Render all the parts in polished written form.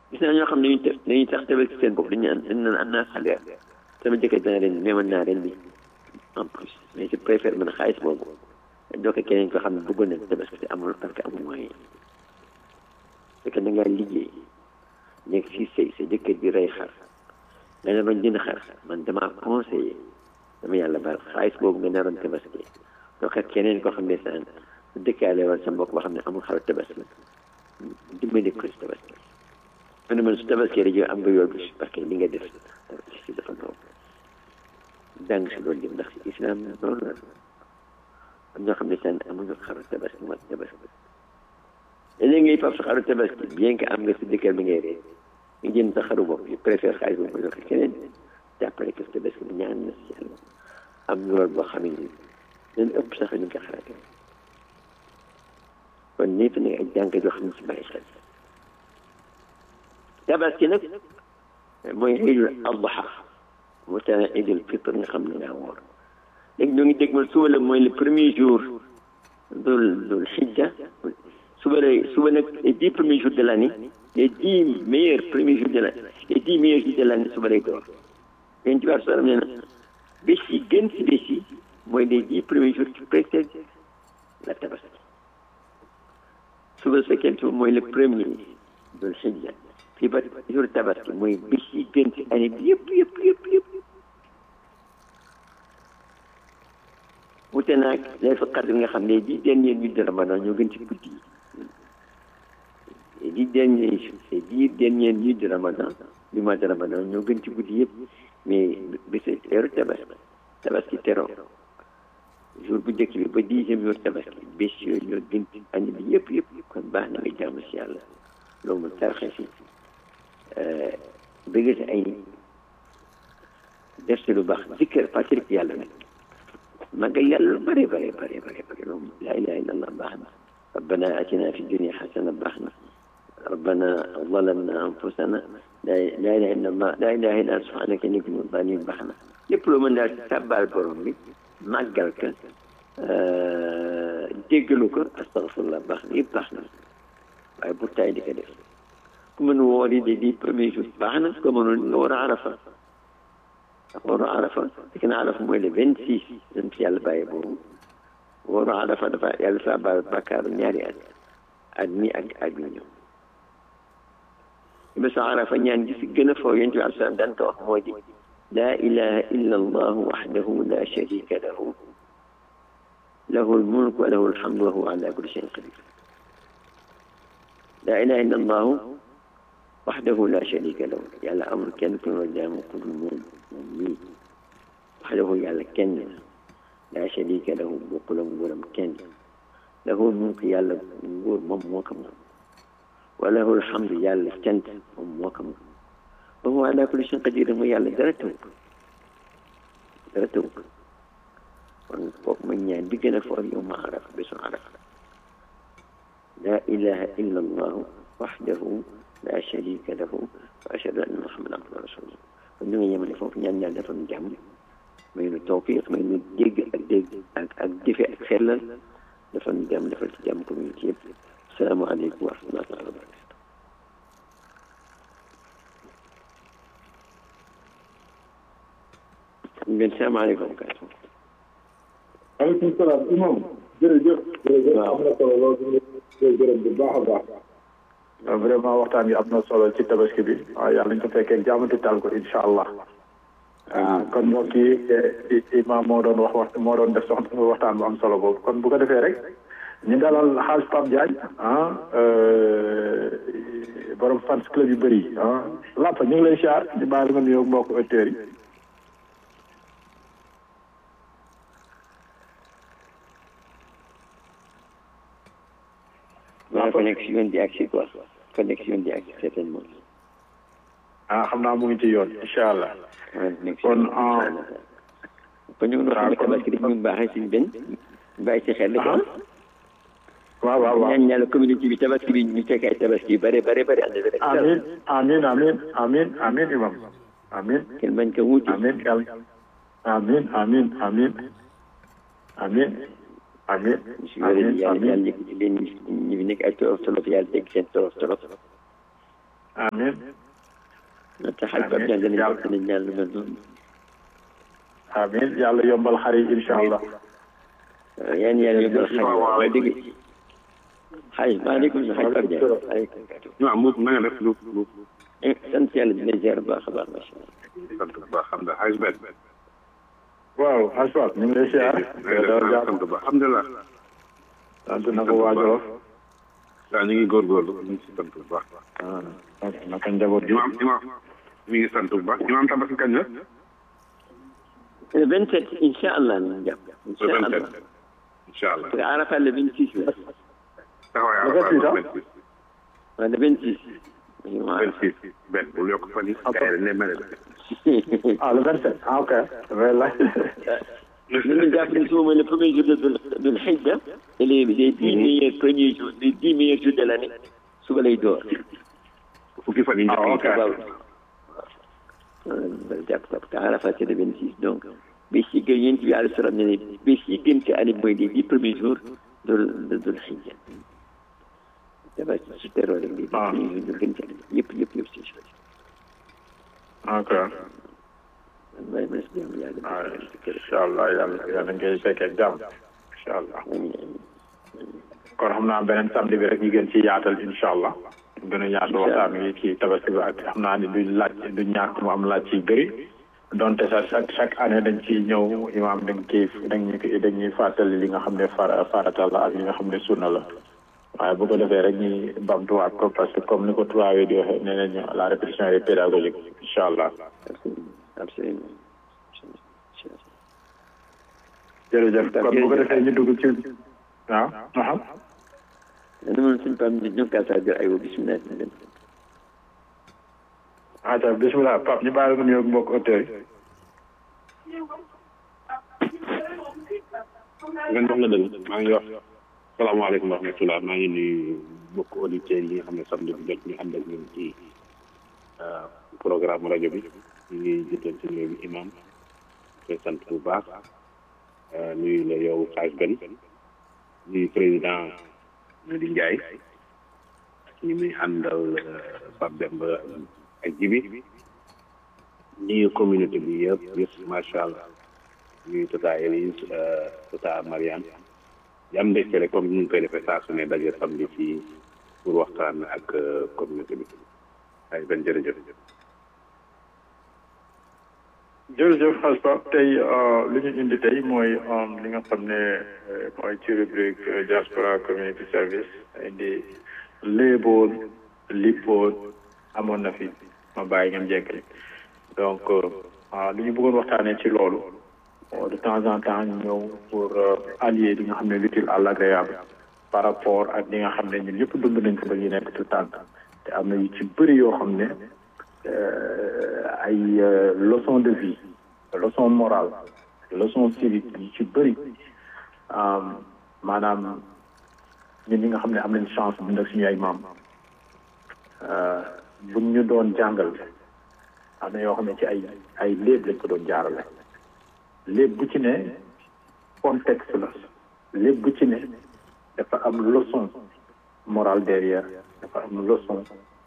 gis naa ñoo xam ne dañuy tax tabaski seen bopp dañu naan am naa xale sama jëkkër dana ren mais mën naa ren bi en plus mais je préfère mën a xaalis boobu doo ko keneen ko xam ne bëggoon na tabaski te amul parce que amul moyen parce que da ngaa liggéey nekk fii sëy sa jëkkër bi rey xar nga naroon jënd xar man damaa conseillé dama yàlla baal xaalis boobu nga naroon tabaski doo ko keneen koo xam ne saan su dëkkaale wala sa mbokk boo xam ne amul xaru tabaski dimbali ko si tabaski ma ne man su tabaski rek yow am nga yool bi parce que li nga def si dafa noonu jàng si loolu yëpp ndax si islam noonu la am ñoo xam ne seen amuñu xaru tabaski mooy tabaski léegi ngay fab sa xaru tabaski bien que am nga si dëkkër bi ngay ree nga jënd sa xaru bopp yi préfère xaalis boobu nga joxe keneen jàppale ko si tabaski bi ñaan na si yàlla am yool boo xam ne leen ëpp sax ñu ko xalaatee kon ñëpp ne ay jàng yoo xam ne si bàyyi xel tabaski nag mooy iidul adha wala iidul fitr nga xam ne ngaa woor léegi ñoo ngi dégmal suba la mooy le premier jour dul xijja suba nag les 10 premiers jours de l'année les 10 meilleurs premiers jours de l'année les 10 meilleurs jours de l'année suba lay door yéen ci wàllu soxna nee na bés yi gën si bés yi mooy les 10 premiers jours qui précèdent la tabaski suba su fekkee mooy le premier dul xijja fii ba jour tabaski mooy bés yi gën si année bi yëpp wute naag laylatul qadr nga xam ne 10 derniers nuits de Ramadan ñoo gën ci guddi yi 10 dernières nuits de Ramadan du mois de Ramadan ñoo gën ci guddi yëpp mais bési teeru tabaski tero jour bu njëkk bi ba 10e jour tabaski bés yooyu ñoo gën ci année bi yëpp kon baax na nga jaamu si yàlla loolu mu tarxe si bëgg si ay def si lu baax zikkër fàttali ko yàlla nag màggal yàlla lu bare loolu laa ilaha illa allah baax na rabbana atina fi dunia xasana baax na rabbana zalamna anfusana laa ilaha illa allah laa ilaha illa allah subhanaka inni kuntu minaz zalimin baax na lépp loo mën daal sàbbaal borom bi màggal ka jéggalu ko astaghfirullah baax na yëpp baax na waaye bu tay di ko def ku mën woor yi di premier jour baax na su ko mënul nga war a arafa wóoru arafa fekk na arafa mooy le 26 dañ fi yàlla bàyyi boobu wóoru arafa dafa yàlla saa baal bakkaaru ñaari at mi ak mi ñëw ba sa arafa ñaan gi si gën a foo yonent bi aleyhi salaam daan ko wax moo di laa ilaha illa allah waxdahu la sharika lahu lahu almulk wa lahu alhamdu wa huwa ala kulli shay'in qadir laa ilaha illa allah waxdahu la sharika lahu yàlla amul kenn ku ñu jaamu ku dul moom mii waxdahu yàlla kenn la sharika lahu bokkul ak nguuram kenn lahu mulk yàlla nguur moom moo ko moom wa lahu alhamdu yàlla cant moom moo ko moom wa huwa ala kulli shay'in qadir mu yàlla dara tënk kon foofu ma ñaan bi gën a foor yow ma arafa bésu arafa la ilaha illa allah waxdahu la sharika lahu wa ashhadu anna muhammadan abduhu wa rasuluhu kon ñu ngi yemale foofu ñaan yàlla dafa ñu jàmm may nu tawfiq may nu dégg ak jëfe ak xellal dafa ñu jàmm defal ci jàmm communauté yëpp asalaamaaleykum wa rahmatullahi wa barakatuh ngeen salaamaaleykum aleykum salaam imam jërëjëf am na solo loolu gërëm bu baax a baax vraiment waxtaan bi am na solo ci tabaski bi waaw yàlla ñu ko fekkee jàmmati tal ko incha allah kon moo kii imam moo doon moo doon def waxtaan bu am solo boobu kon bu ko defee rek ñu dalal xaaj Pape Diagne borom fans club yu bëri Lapa ñu ngi lay siyaar di baal nga nuyoo mbokk auditeurs yi connexion di agsi quoi connexion di agsi certainement xam naa mu ngi ci yoon incha allah kon ñu ngi doon tabaski ñu baaxee si benn bàyyi ci xel ko waaw ñaan ñaala communauté bi tabaski bi ñu fekk ay tabaski yu bare amin imam amin kenn bañ ko wuti amin yàlla yàlla ñu fi nekk ay tolof tolof yàlla teg seen tolof amiin te xaj ba jàng nañ bokk nañ ñaan lu mel noonu amiin yàlla yombal xar yi incha allah yéen yàlla yombal xaj waa dégg xay maaleykum xaj ba jàng waaw Mbuup na nga def Mbuup sant yàlla dina ziar baax a baax macha allah sant bu baax xam nga xaj benn waaw asfaat ñu ngi lay siyaar sant bu baax alhamdulilah sant na ko waa Jolof waaw ñu ngi góorgóorlu ñu ngi si sant bu baax naka njaboot gi imaam mi ngi sant bu baax imaam tabaski kañ la le 27 incha allah nañ jàpp incha allah incha allah parce que Arafat le 26 la taxawaay Arafat le 26 waaw le 26 26 benn bul yokk fan yi kay ne mel ah le 27 ah ok voilà ñu jàpp ne suba mooy le premier jour de Hijja et les 10 meilleurs premiers jours les 10 meilleurs jours de l'année suba lay door fukki fan yi njëkk yi jàpp ko parce que Arafat c'est le 26 donc bés yi gën yéen ci alayhi salaam ne bés yi gën ci année mooy les 10 premiers jours de Hijja dafa ci teroo rek les 10 premiers jours gën ci année yëpp ci ok incha allah yàlla ngay fekkee ak jàmm incha allah kon xam naa beneen samedi bi rek ñu gën ci yaatal incha allah gën a yaatu waxtaan wi ci tabaski bi ak xam naa ni du ñàkk mu am laaj ci bëri donte sax chaque année dañ ciy ñëw imaam dañuy fàttali li nga xam ne farata la ak li nga xam ne sunna la waaye bu ko defee rek ñuy bamtuwaat ko parce que comme ni ko tubaab yi di waxee nee nañu la répétition est pédagogique incha allah. absolument jërëjëf kon bu ko defee ñu dugg ci waaw dama suñ pam ñu ka sa jël ay bismillah ata bismillah pap ñu baal ko ñu mbokk auteur ngeen wax la dëgg maa ngi wax salaamaaleykum wa rahmatulah maa ngi nuyu mbokk auditeurs yi nga xam ne samedi bu jot ñu ànd ak ñun ci programme rajo bi ñu ngi jiital ci nuyu bi imam koy sant bu baax nuyu la yow xaaj benn nuyu président di Ndiaye ñu muy àndal Pape Demba ak Jibi nuyu communauté bi yëpp macha allah nuyu Tata Elise Tata Mariane di am mbégte rek comme ni ñu koy defee saa su ne daje samedi fii pour waxtaan ak communauté bi ay benn jërëjëf. jërëjëf xas Pape tey li ñu indi tey mooy li nga xam ne mooy ci rubrique diaspora community service indi léeboon lippoon amoon na fi ma bàyyi ngeen jekkali donc li ñu bëggoon waxtaanee ci loolu de temps en temps ñu ñëw pour allier li nga xam ne l'utile à l'agréable par rapport ak li nga xam ne ñun yëpp dund nañ ko ba ñu nekk tout tànk te am na yu ci bëri yoo xam ne ay leçon de vie leçon morale leçon civique yu ci bëri maanaam ñun ñi nga xam ne am nañ chance bu nekk suñu ay maam buñ ñu doon jàngal am na yoo xam ne ci ay léeb lañ ko doon jaarale léeb bu ci ne contexte la léeb bu ci ne dafa am leçon morale derrière dafa am leçon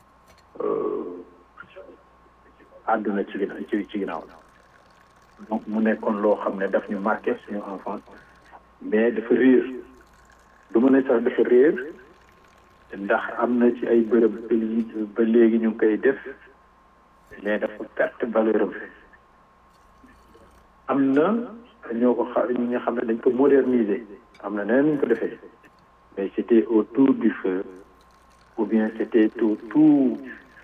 àdduna ci ginnaaw donc mu nekkoon loo xam ne daf ñu marqué suñu enfance mais dafa réer du ma ne sax dafa réer ndax am na ci ay bërëb ba léegi ñu ngi koy def mais dafa perte valeur am na ñoo ko ñi nga xam ne dañ ko moderniser am na neneen ñu ko defee mais c'était autour du feu ou bien c'était tout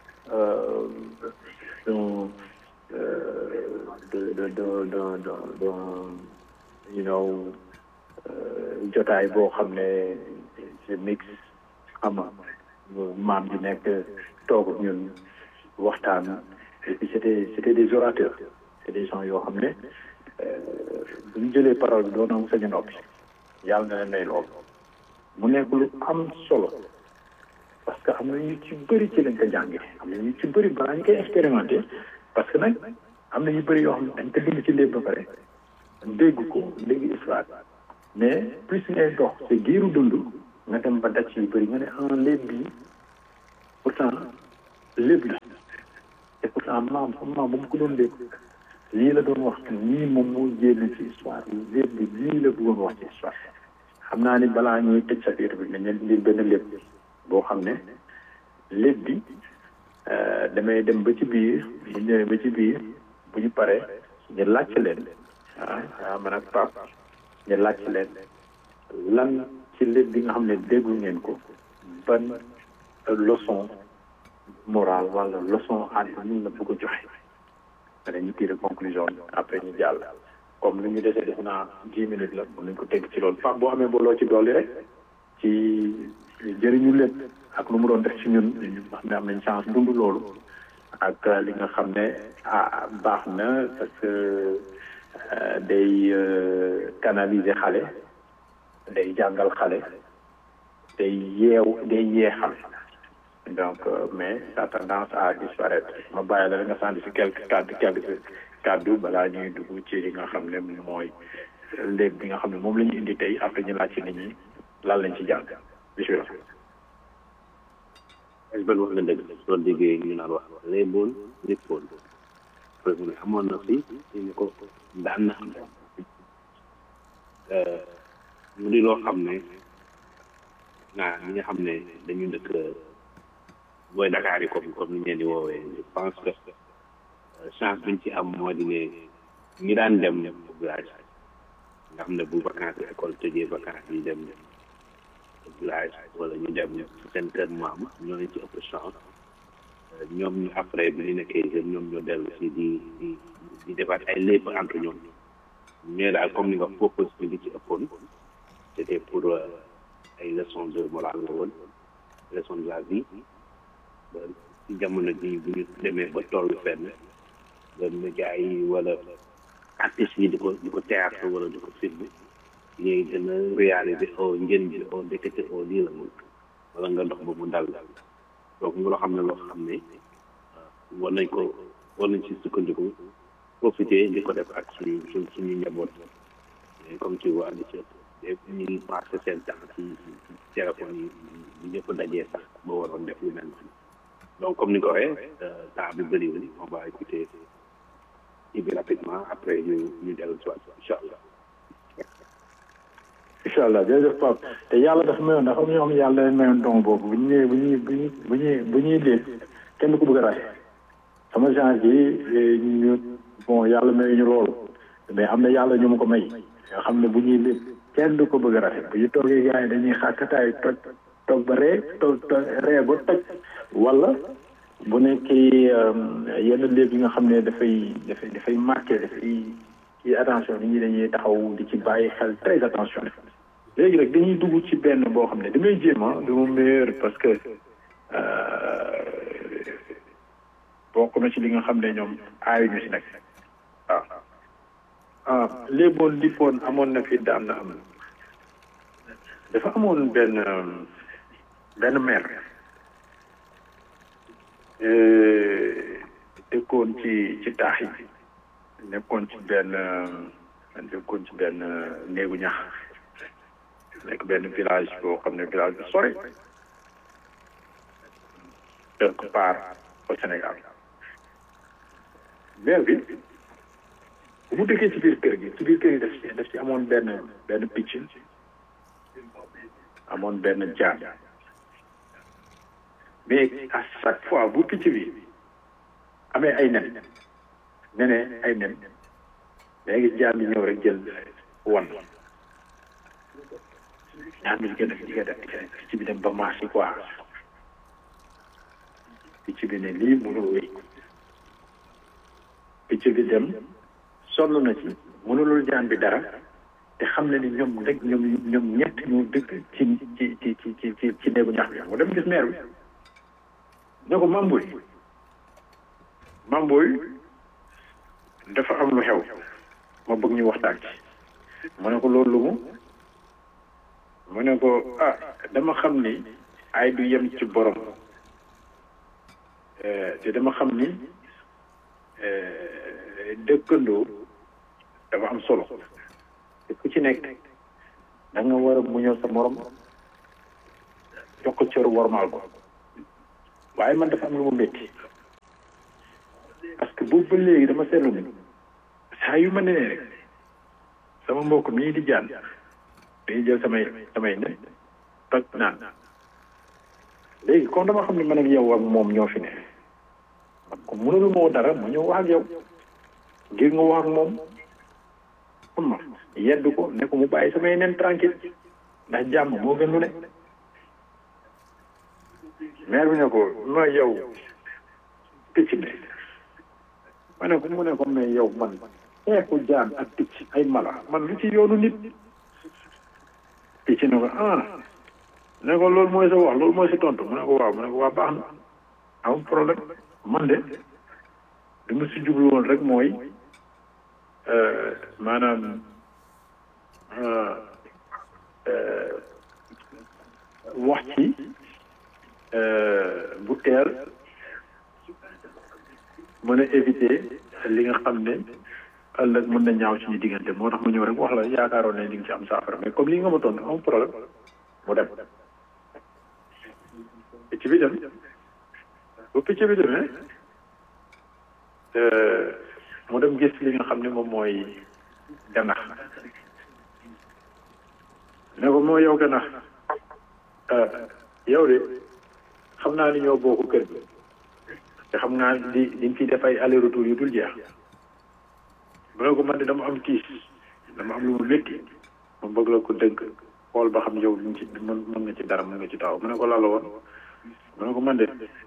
you know jotaay boo xam ne c'est mix ama maam di nekk toog ak ñun waxtaan et puis c'était des orateurs c'est des gens yoo xam ne bu ñu jëlee parole bi doon am sañu noppi yàlla na leen may loolu mu nekk lu am solo parce que am na ñu ci bëri ci lañ ko jàngee am na ñu ci bëri balaa ñu koy expérimenté parce que nag am na yu bëri yoo xam ne dañ ko dund ci lépp ba pare dégg ko dégg histoire mais plus ngay dox te giiru dund nga dem ba daj yu bëri nga ne en léeb bi pourtant lépp la te pourtant maam sama maam bu mu ko doon dégg lii la doon wax nii moom moo génn ci histoire bi lépp bi lii la bëggoon wax ci histoire xam naa ni balaa ñuy tëj chapitre bi nañ leen indil benn lépp boo xam ne lépp bi damay dem ba ci biir bu ñëwee ba ci biir bu ñu paree ñu laajte leen man ak Pape ñu laajte leen lan ci lépp bi nga xam ne déglu ngeen ko ban leçon morale wala leçon àdduna la bëgg a joxe dañuy tirer conclusion après ñu jàll comme lu ñu desee def naa 10 minutes la mën nañ ko teg ci loolu Pape boo amee booloo ci dolli rek ci jëriñu lépp ak lu mu doon def ci ñun ñu xam ne am nañ chance dund loolu ak li nga xam ne baax na parce que day canaliser xale day jàngal xale day yee xale donc mais ça a tendance à disparaître ma bàyyi la nga sànni si quelques kàddu balaa ñuy dugg ci li nga xam ne mooy léegi bi nga xam ne moom la ñu indi tey après ñu laaj ci nit ñi lan lañ ci jàng bisimilah. Esbel wax nga dëgg soo déggee ñu naan wax léeboon léppoon mu ne amoon na fi ñu ko daan na am mu di loo xam ne ñi nga xam ne dañu dëkk booy Dakar yi comme ni ngeen di woowee je pense que chance biñ ci am moo di ne ñi daan dem village nga xam ne bu vacances école tëjee vacances yi dem village wala ñu dem seen kër maam ñoo leen ci ëpp chance ñoom ñu après bi ñu nekkee jeune ñoom ñoo dellu si di defaat ay lépp entre ñoom mais daal comme ni nga propose bi li ci ëppoon c'était pour ay leçons de morale la woon leçon de la vie ba ci jamono ji bu ñu demee ba tollu fenn ba médias yi wala artistes yi di ko théâtre wala di ko film ñuy gën a réaliser njëriñ bi ndekete lii la mun wala nga dox ba mu dal donc nga loo xam ne war nañ ci sukkandiku profiter di ko def ak suñu njaboot comme tu vois di ci ñuy passé seen temps ci téléphone yi ñëpp dajee sax ba waroon def lu mel noonu donc comme ni ko waxee temps bi bëriwul on va écouter Ibi rapidement après ñu dellu si waat incha allah. incha allah jërëjëf Pape te yàlla dafa mayoon dafa am ñoo xam ne yàlla leen mayoon don boobu bu ñuy léeg kenn ku bëgg a raxe sama genre yi ñu bon yàlla may ñu loolu mais am na yàlla ñu mu ko may nga xam ne bu ñuy léeg kenn du ko bëgg a raxe bu ñu toogee gars yi dañuy xàkkataay toog ba ree ree ba toj wala bu nekkee yenn léeg yi nga xam ne dafay marqué dafay ci attention nit ñi dañuy taxaw di ci bàyyi xel très attention léegi rek dañuy dugg ci benn boo xam ne damay jéem du ma meilleur parce que bokk na ci li nga xam ne ñoom aayuñu si nag waaw léeboon lippoon amoon na fi daan na am dafa amoon benn maire dëkkoon ci taax yi nekkoon ci benn néegu ñax nekk benn village boo xam ne village bu sori quelque part au Sénégal maire bi bu mu dëkkee ci biir kër gi daf ci amoon benn picc amoon benn jaan mais à chaque fois bu picc bi amee ay nen ay nen léegi jaan bi ñëw rek jël wan jaan bi di ko def picc bi dem ba marché quoi picc bi ne lii mënul wéy picc bi dem sonn na ci mënulul jaan bi dara te xam na ni ñoom ñett ñoo dëkk ci néegu ñax bi mu dem gis maire bi ne ko Mamboy dafa am lu xew ma bëgg ñu waxtaan ci mu ne ko loolu lu mu ne ko dama xam ni ay du yem ci borom te dama xam ni dëkkandoo dafa am solo te ku ci nekk da nga war a muñal sa morom jox ko cër wormaal ko waaye man dafa am lu ma métti parce que boobu ba léegi dama seetlu ni saa yu ma nee rek sama mbokk mii di jaan dañuy jël samay ne toj naan léegi comme dama xam ne man ak yow ak moom ñoo fi ne man ko mënul moo dara ma ñëw wax ak yow ngir nga wax ak moom xam ma yedd ko ne ko mu bàyyi samay nen tranquille ndax jàmm moo gën lu ne maire bi ne ko ma yow picc ne ma ne ko mu ne ko mais yow man xeexu jaan ak picc ay mala man lu ci yoonu nit picc ne ko ne ko loolu mooy sa wax loolu mooy sa tontu mu ne ko waaw baax na amul problème man de li mu si jublu woon rek mooy maanaam wax ci bu teel mën a éviter li nga xam ne ëllëg mën na ñaaw ci ñu diggante moo tax mu ñëw rek wax la yaakaaroon ne di nga ci am saafara mais comme li nga ma tontu amul problème mu dem picc bi dem bu picc bi demee mu dem gis li nga xam ne moom mooy ganax ne ko moo yow ganax yow de xam naa ni ñoo bokk kër gi te xam naa di nga ciy def ay aller retour yu dul jeex mu ne ko man de dama am tiis dama am lu mu métti ma bëgg la ko dënk xool ba xam yow luñ ci mën nga ci dara mën nga ci taw mu ne ko lala woon mu ne ko man de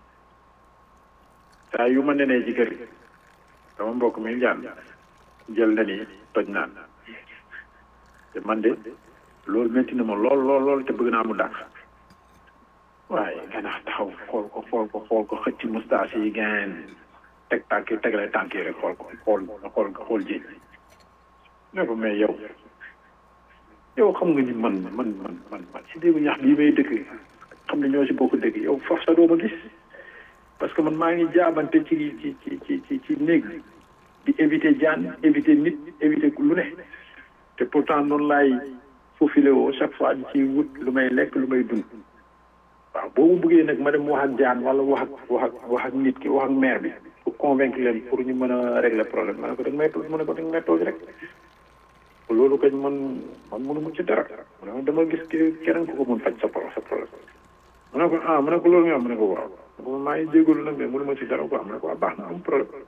saa yu ma nenee ci kër gi sama mbokk mi njaan jël na ni toj naan te man de loolu métti na ma lool te bëgg naa mu dàq waaye gannaaw taxaw xool ko xëcc moustache yi gën teg tegale tànk yi rek xool jéeg ne ko mais yow xam nga ni man si déggu ñax bii may dëkk xam ne ñoo si bokk dëkk yow foofu sa doo ma gis parce que man maa ngi jaabante ci néeg di éviter jaan éviter nit éviter lu ne te pourtant noonu laay faufilé woo chaque fois di ci wut lu may lekk lu may dund waaw boobu bëggee nag ma dem wax ak jaan wala wax ak nit ki wax ak maire bi pour convaincre leen pour ñu mën a régler problème ma ne ko da nga may toog mu ne ko da nga may toog rek loolu kañ man mënu ma ci dara mu ne dama gis keneen ku ko mën faj sa problème mu ne ko mu ne ko loolu nga am mu ne ko waaw maa ngi jégalu nag mais mënu ma ci dara quoi mu ne ko waaw baax na am problème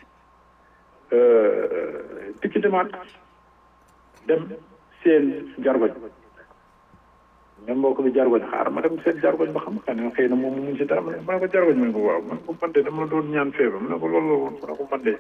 picc demaat dem seen jargoñ même mbokk bi jargoñ xaar ma dem seen jargoñ ba xam ne xëy na moom mu mun si dara ma ne ko jargoñ mu ne ko waaw ma ne ko man de dama la doon ñaan feebar mu ne ko loolu la woon ma ne ko man de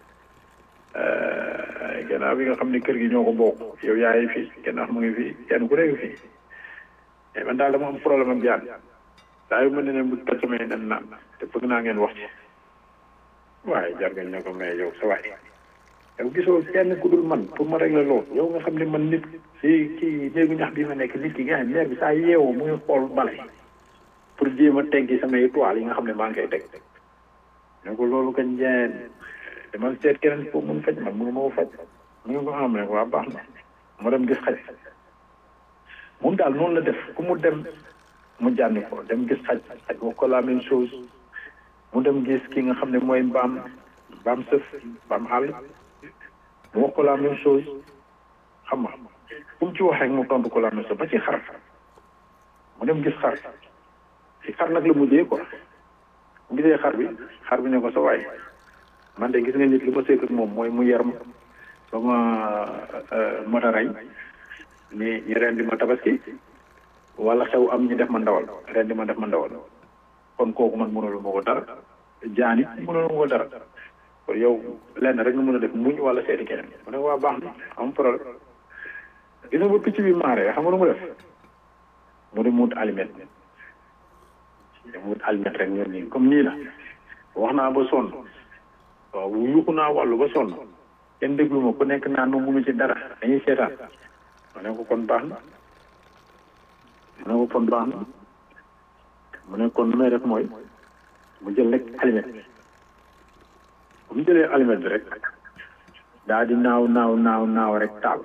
gannaaw bi nga xam ne kër gi ñoo ko bokk yow yaay fii gannaaw mu ngi fii kenn ku nekk fii mais man daal dama am problème ak jaan saa yu ma ne bu toj samay nen naan te bëgg naa ngeen wax ci waaye jargoñ ne ko mais yow sa waay yow gisoo kenn ku dul man pour ma régler loolu yow nga xam ne man nit si kii néegu ñax bi ma nekk nit ki nga xam ne maire bi saa yeewoo muy xool bale pour jéem a teggi samay toile yi nga xam ne maa ngi koy teg ne ko loolu kañ njeen dama seet keneen foofu mun faj man mënu ma faj mu ne ko am ne ko waa baax na mu dem gis xaj moom daal noonu la def ku mu dem mu jànni ko dem gis xaj wax ko la même chose mu dem gis ki nga xam ne mooy mbaam sëf mbaam àll mu wax ko la même chose xam nga fu mu ci wax rek mu tontu ko la même chose ba ci xar mu dem gis xar ci xar nag la mujjee quoi mu gisee xar bi ne ko sa waay man de gis nga nit li ma seet ak moom mooy mu yar ma ba ma mot a rey ñu rendi ma tabaski wala xew am ñu def ma ndawal rendi ma def ma ndawal kon kooku man mënulu ma ko dara jaani mënulu ma ko dara kon yow lenn rek nga mën a def muñ wala seeti keneen mu ne waa baax na am problème gis nga ba picc bi maaree xam nga lu mu def mu dem wut aliment rek ñoom nii comme nii la wax naa ba sonn waaw yuuxu naa wàllu ba sonn kenn déglu ma ku nekk naan ma mënu ci dara dañuy seetaan ma ne ko kon baax na mu ne kon lu may def mooy mu jël rek aliment bu mu jëlee aliment bi rek daa di naaw rek taal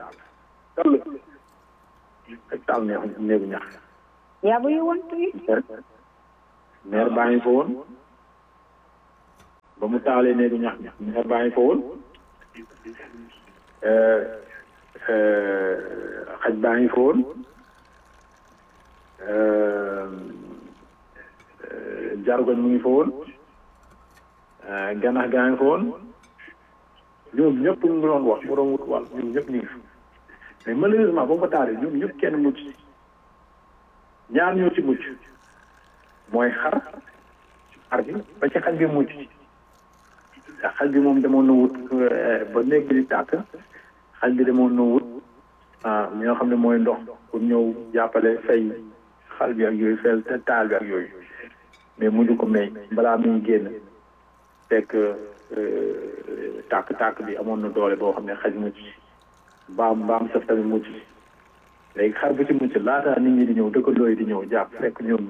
néegu ñax Yeah, but you want to eat? maire baa ngi fa woon ba mu taalee néegu ñax ñax maire baa ngi fa woon xaj baa ngi fa woon jargoñ mu ngi fa woon ganax gaa ngi fa woon ñoom ñëpp ñu ngi doon wax mu doon wut wàll ñoom ñëpp ñu ngi fi mais malheureusement ba mu ko taalee ñoom ñëpp kenn mucc ñaar ñoo ci mucc mooy xar bi ba ci xaj bi mucc ndax xaj bi moom demoon na wut ba néeg bi di tàkk xaj bi demoon na wut ñi nga xam ne mooy ndox pour ñëw jàppale fay xal bi ak yooyu fel taal bi ak yooyu mais mujj ko may balaa muy génn fekk tàkk bi amoon na doole boo xam ne xaj mucc baam saf tamit mucc léegi xar bu ci mucc laata nit ñi di ñëw dëkkandoo yi di ñëw jàpp fekk ñoom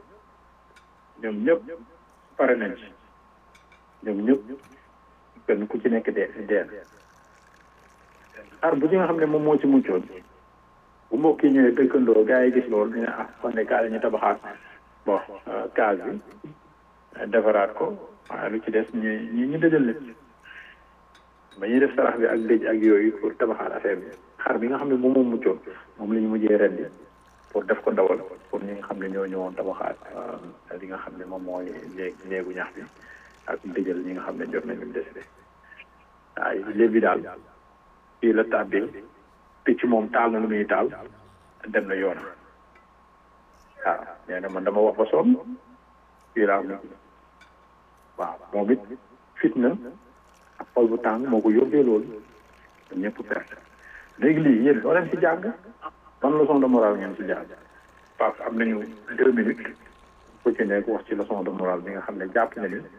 ñëpp pare nañ ci ñoom ñëpp kenn ku ci nekk dee xar bu ci nga xam ne moom moo ci muccoon bu mbokk yi ñëwee dëkkandoo gars yi gis loolu ñu ne kon ne kaa la ñu tabaxaat bon case bi defaraat ko waaye lu ci des ñu dëjal leen ba ñuy def sarax bi ak dëj ak yooyu pour tabaxaat affaire bi xar bi nga xam ne moom moo muccoon moom la ñu mujjee rendi pour def ko ndawal pour ñi nga xam ne ñoo ñëwoon tabaxaat li nga xam ne moom mooy néegu ñax bi ak dëjal ñi nga xam ne jot nañu décédé waaye léegi daal fii la tàbbee picc moom taal na lu muy taal dem na yoon waaw nee na man dama wax ba sonn fii laa waaw moom it fitna ak xol bu tàng moo ko yóbbee loolu ñëpp perte léegi lii yéen doo leen ci jàng ban leçon de morale ngeen ci jàng parce que am nañu 2 minutes ku ci nekk wax ci leçon de morale bi nga xam ne jàpp na ni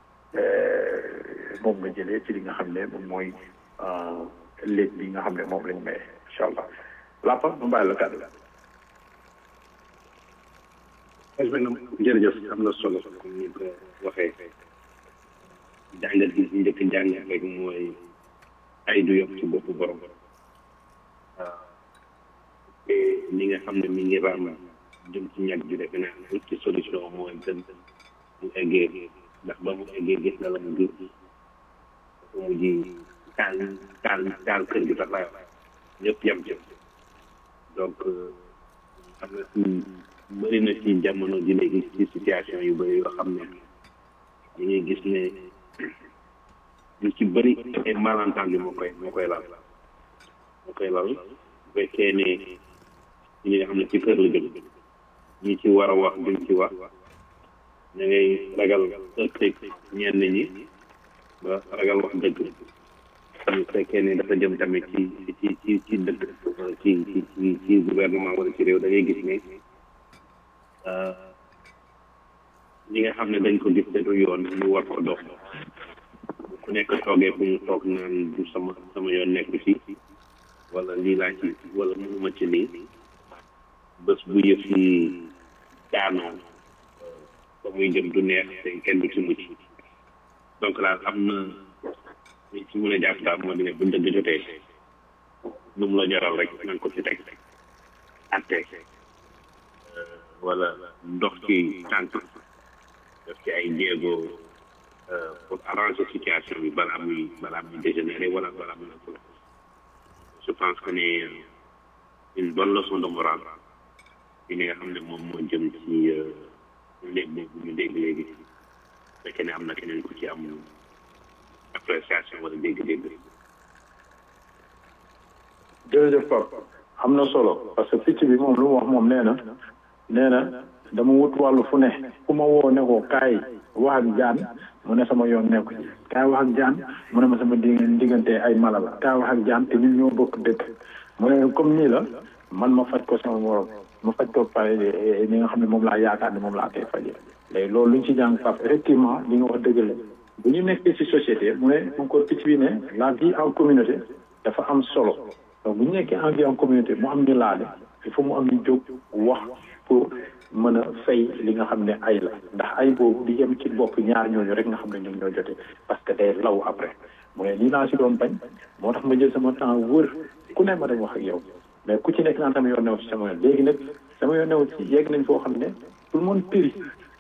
moom nga jëlee ci li nga xam ne moom mooy léeg bi nga xam ne moom lañ maye incha allah Lapa mu bàyyi la kàddu jërëjëf am na solo comme ni ko waxee jàngat gi si njëkk jàngat rek mooy ay du yokk ci boppu borom waaw te li nga xam ne mi ngi raam jëm ci ñag ji defe naa ut ci solution mooy gën mu eggee ndax ba mu eggee gis na la mu gis dafa mujj taal kër gi sax laa ñëpp yem ci donc am na si bëri na ci jamono ji léegi ci situation yu bëri yoo xam ne ñu ngi gis ne lu ci bëri ay malentendu moo koy lal bu fekkee ne ñi nga xam ne ci kër la jëm ñi ci war a wax duñ ci wax da ngay ragal ëtteeg ñenn ñi ba ragal wax dëgg bu fekkee ne dafa jëm tamit ci dëkk ci gouvernement wala ci réew da ngay gis ne ñi nga xam ne dañ ko gis te du yoon ñu war ko dox ku nekk toogee fu mu toog naan du sama yoon nekk ci wala lii laa ci wala mënuma ci nii bés bu yëf yi daanoo ba muy jëm du neex te kenn du ci mucc donc daal am na li ci mën a jàpp daal moo di ne bu dëgg jotee lu mu la jaral rek na nga ko ci teg atte wala dox ci tànk def ci ay jéego pour arranger situation bi balaa muy dégénérer wala balaa muy ëpp je pense que ne une bonne leçon de morale yi nga xam ne moom moo jëm ci léeg boobu ñu dégg léegi fekkee ne am na keneen ku ci am appréciation wala dégg-dégg. jërëjëf Pape am na solo parce que picc bi moom lu mu wax moom nee na dama wut wàllu fu ne ku ma woo ne ko kaay wax ak jaan mu ne sama yoon nekku ci kaay wax ak jaan mu ne ma sama diggante ay mala la kaay wax ak jaan te ñun ñoo bokk dëkk mu ne comme nii la man ma faj ko sama morom ma faj ko pare ñi nga xam ne moom laa yaakaar ne moom laa koy fajee léegi loolu lu ñu ci jàng Pape effectivement li nga wax dëgg la bu ñu nekkee ci société mu ne encore picc bi ne la vie en communauté dafa am solo donc bu ñu nekkee en vie en communauté mu am ñu laale il faut mu am ñu jóg wax pour mën a fay li nga xam ne ay la ndax ay boobu di yem ci bopp ñaar ñooñu rek nga xam ne ñoom ñoo jotee parce que day law après mu ne lii naa si doon bañ moo tax ma jël sama temps wër ku ne ma dem wax ak yow mais ku ci nekk naan sama yoon new ci sama yoon léegi nag sama yoon new ci yegg nañ foo xam ne tout le monde péri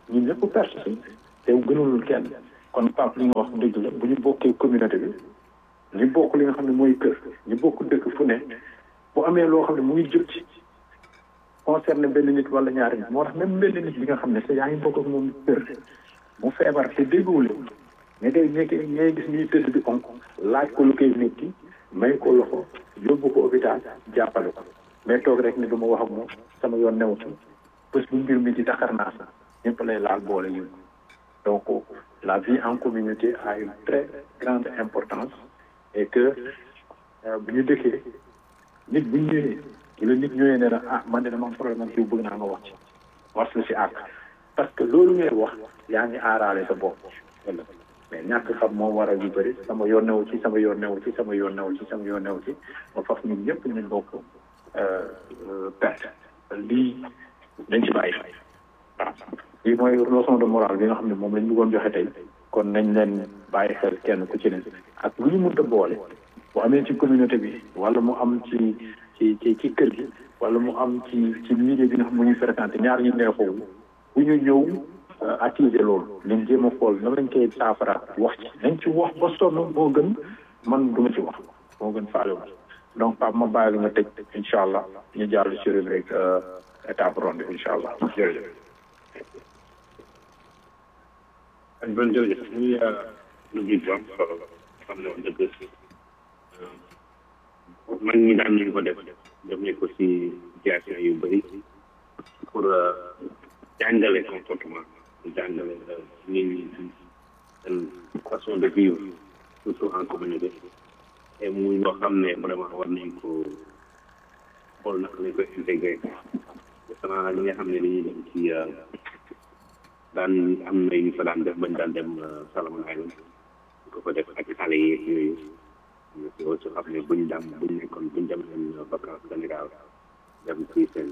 ñun ñëpp perte si te gënalul kenn kon Pape li nga wax dëgg la bu ñu bokkee communauté bi ñu bokk li nga xam ne mooy kër ñu bokk dëkk fu ne bu amee loo xam ne mu ngi jëm ci concerné benn nit wala ñaari nit moo tax même benn nit bi nga xam ne te yaa ngi bokk ak moom kër mu feebar te dégguwul mais day nekk ngay gis ñuy tëdd di onk laaj ko lu koy métti may ko loxo yóbbu ko hôpital jàppale ko mais toog rek ne du ma wax ak moom sama yoon new ci bés bu mbir mi di taxar naa sax ñëpp lay laal boole ñu donc la vie en communauté a une très grande importance et que bu ñu dëkkee nit bu ñu ñëwee la nit ñëwee ne la ah man de dama am problème ak yow bëgg naa nga wax ci wax la si àq parce que loolu ngay wax yaa ngi aaraale sa bopp mais ñàkk xam moo waral yu bëri sama yoon newu ci sama yoon newu ci sama yoon newu ci sama yoon newu ci ba faf ñun ñëpp ñu bokk perte lii dañ ci bàyyi waaw lii mooy leçon de morale bi nga xam ne moom lañ bëggoon joxe tey kon nañ leen bàyyi xel kenn ku ci ne ak lu ñu mënta boole bu amee ci communauté bi wala mu am ci kër gi wala mu am ci milieu bi nga xam ne mu ñuy fréquenté ñaar ñu neexoo bu ñu ñëw attiser loolu nañ jéem a xool nan lañ koy saafara wax ci nañ ci wax ba sonn moo gën man du ma ci wax moo gën faale wu donc Pape ma bàyyi la nga tëj incha allah ñu jàll ci rubrique étape ronde incha allah jërëjëf. bon jërëjëf muy rubrique bu am solo xam ne wax dëgg man ñi daan nañu ko def nañ ko si situation yu bëri pour jàngale comportement jàngale nit ñi seen façon de vivre surtout en communauté et muy loo xam ne vraiment war nañ ko xool naka lañ koy intégré justement li nga xam ne dañuy dem ci daan am na yu fa daan def bañ daan dem Solomon Island ko fa def ak xale yi yooyu si aussi xam ne buñ nekkoon buñ dem seen vacances Sénégal dem ci seen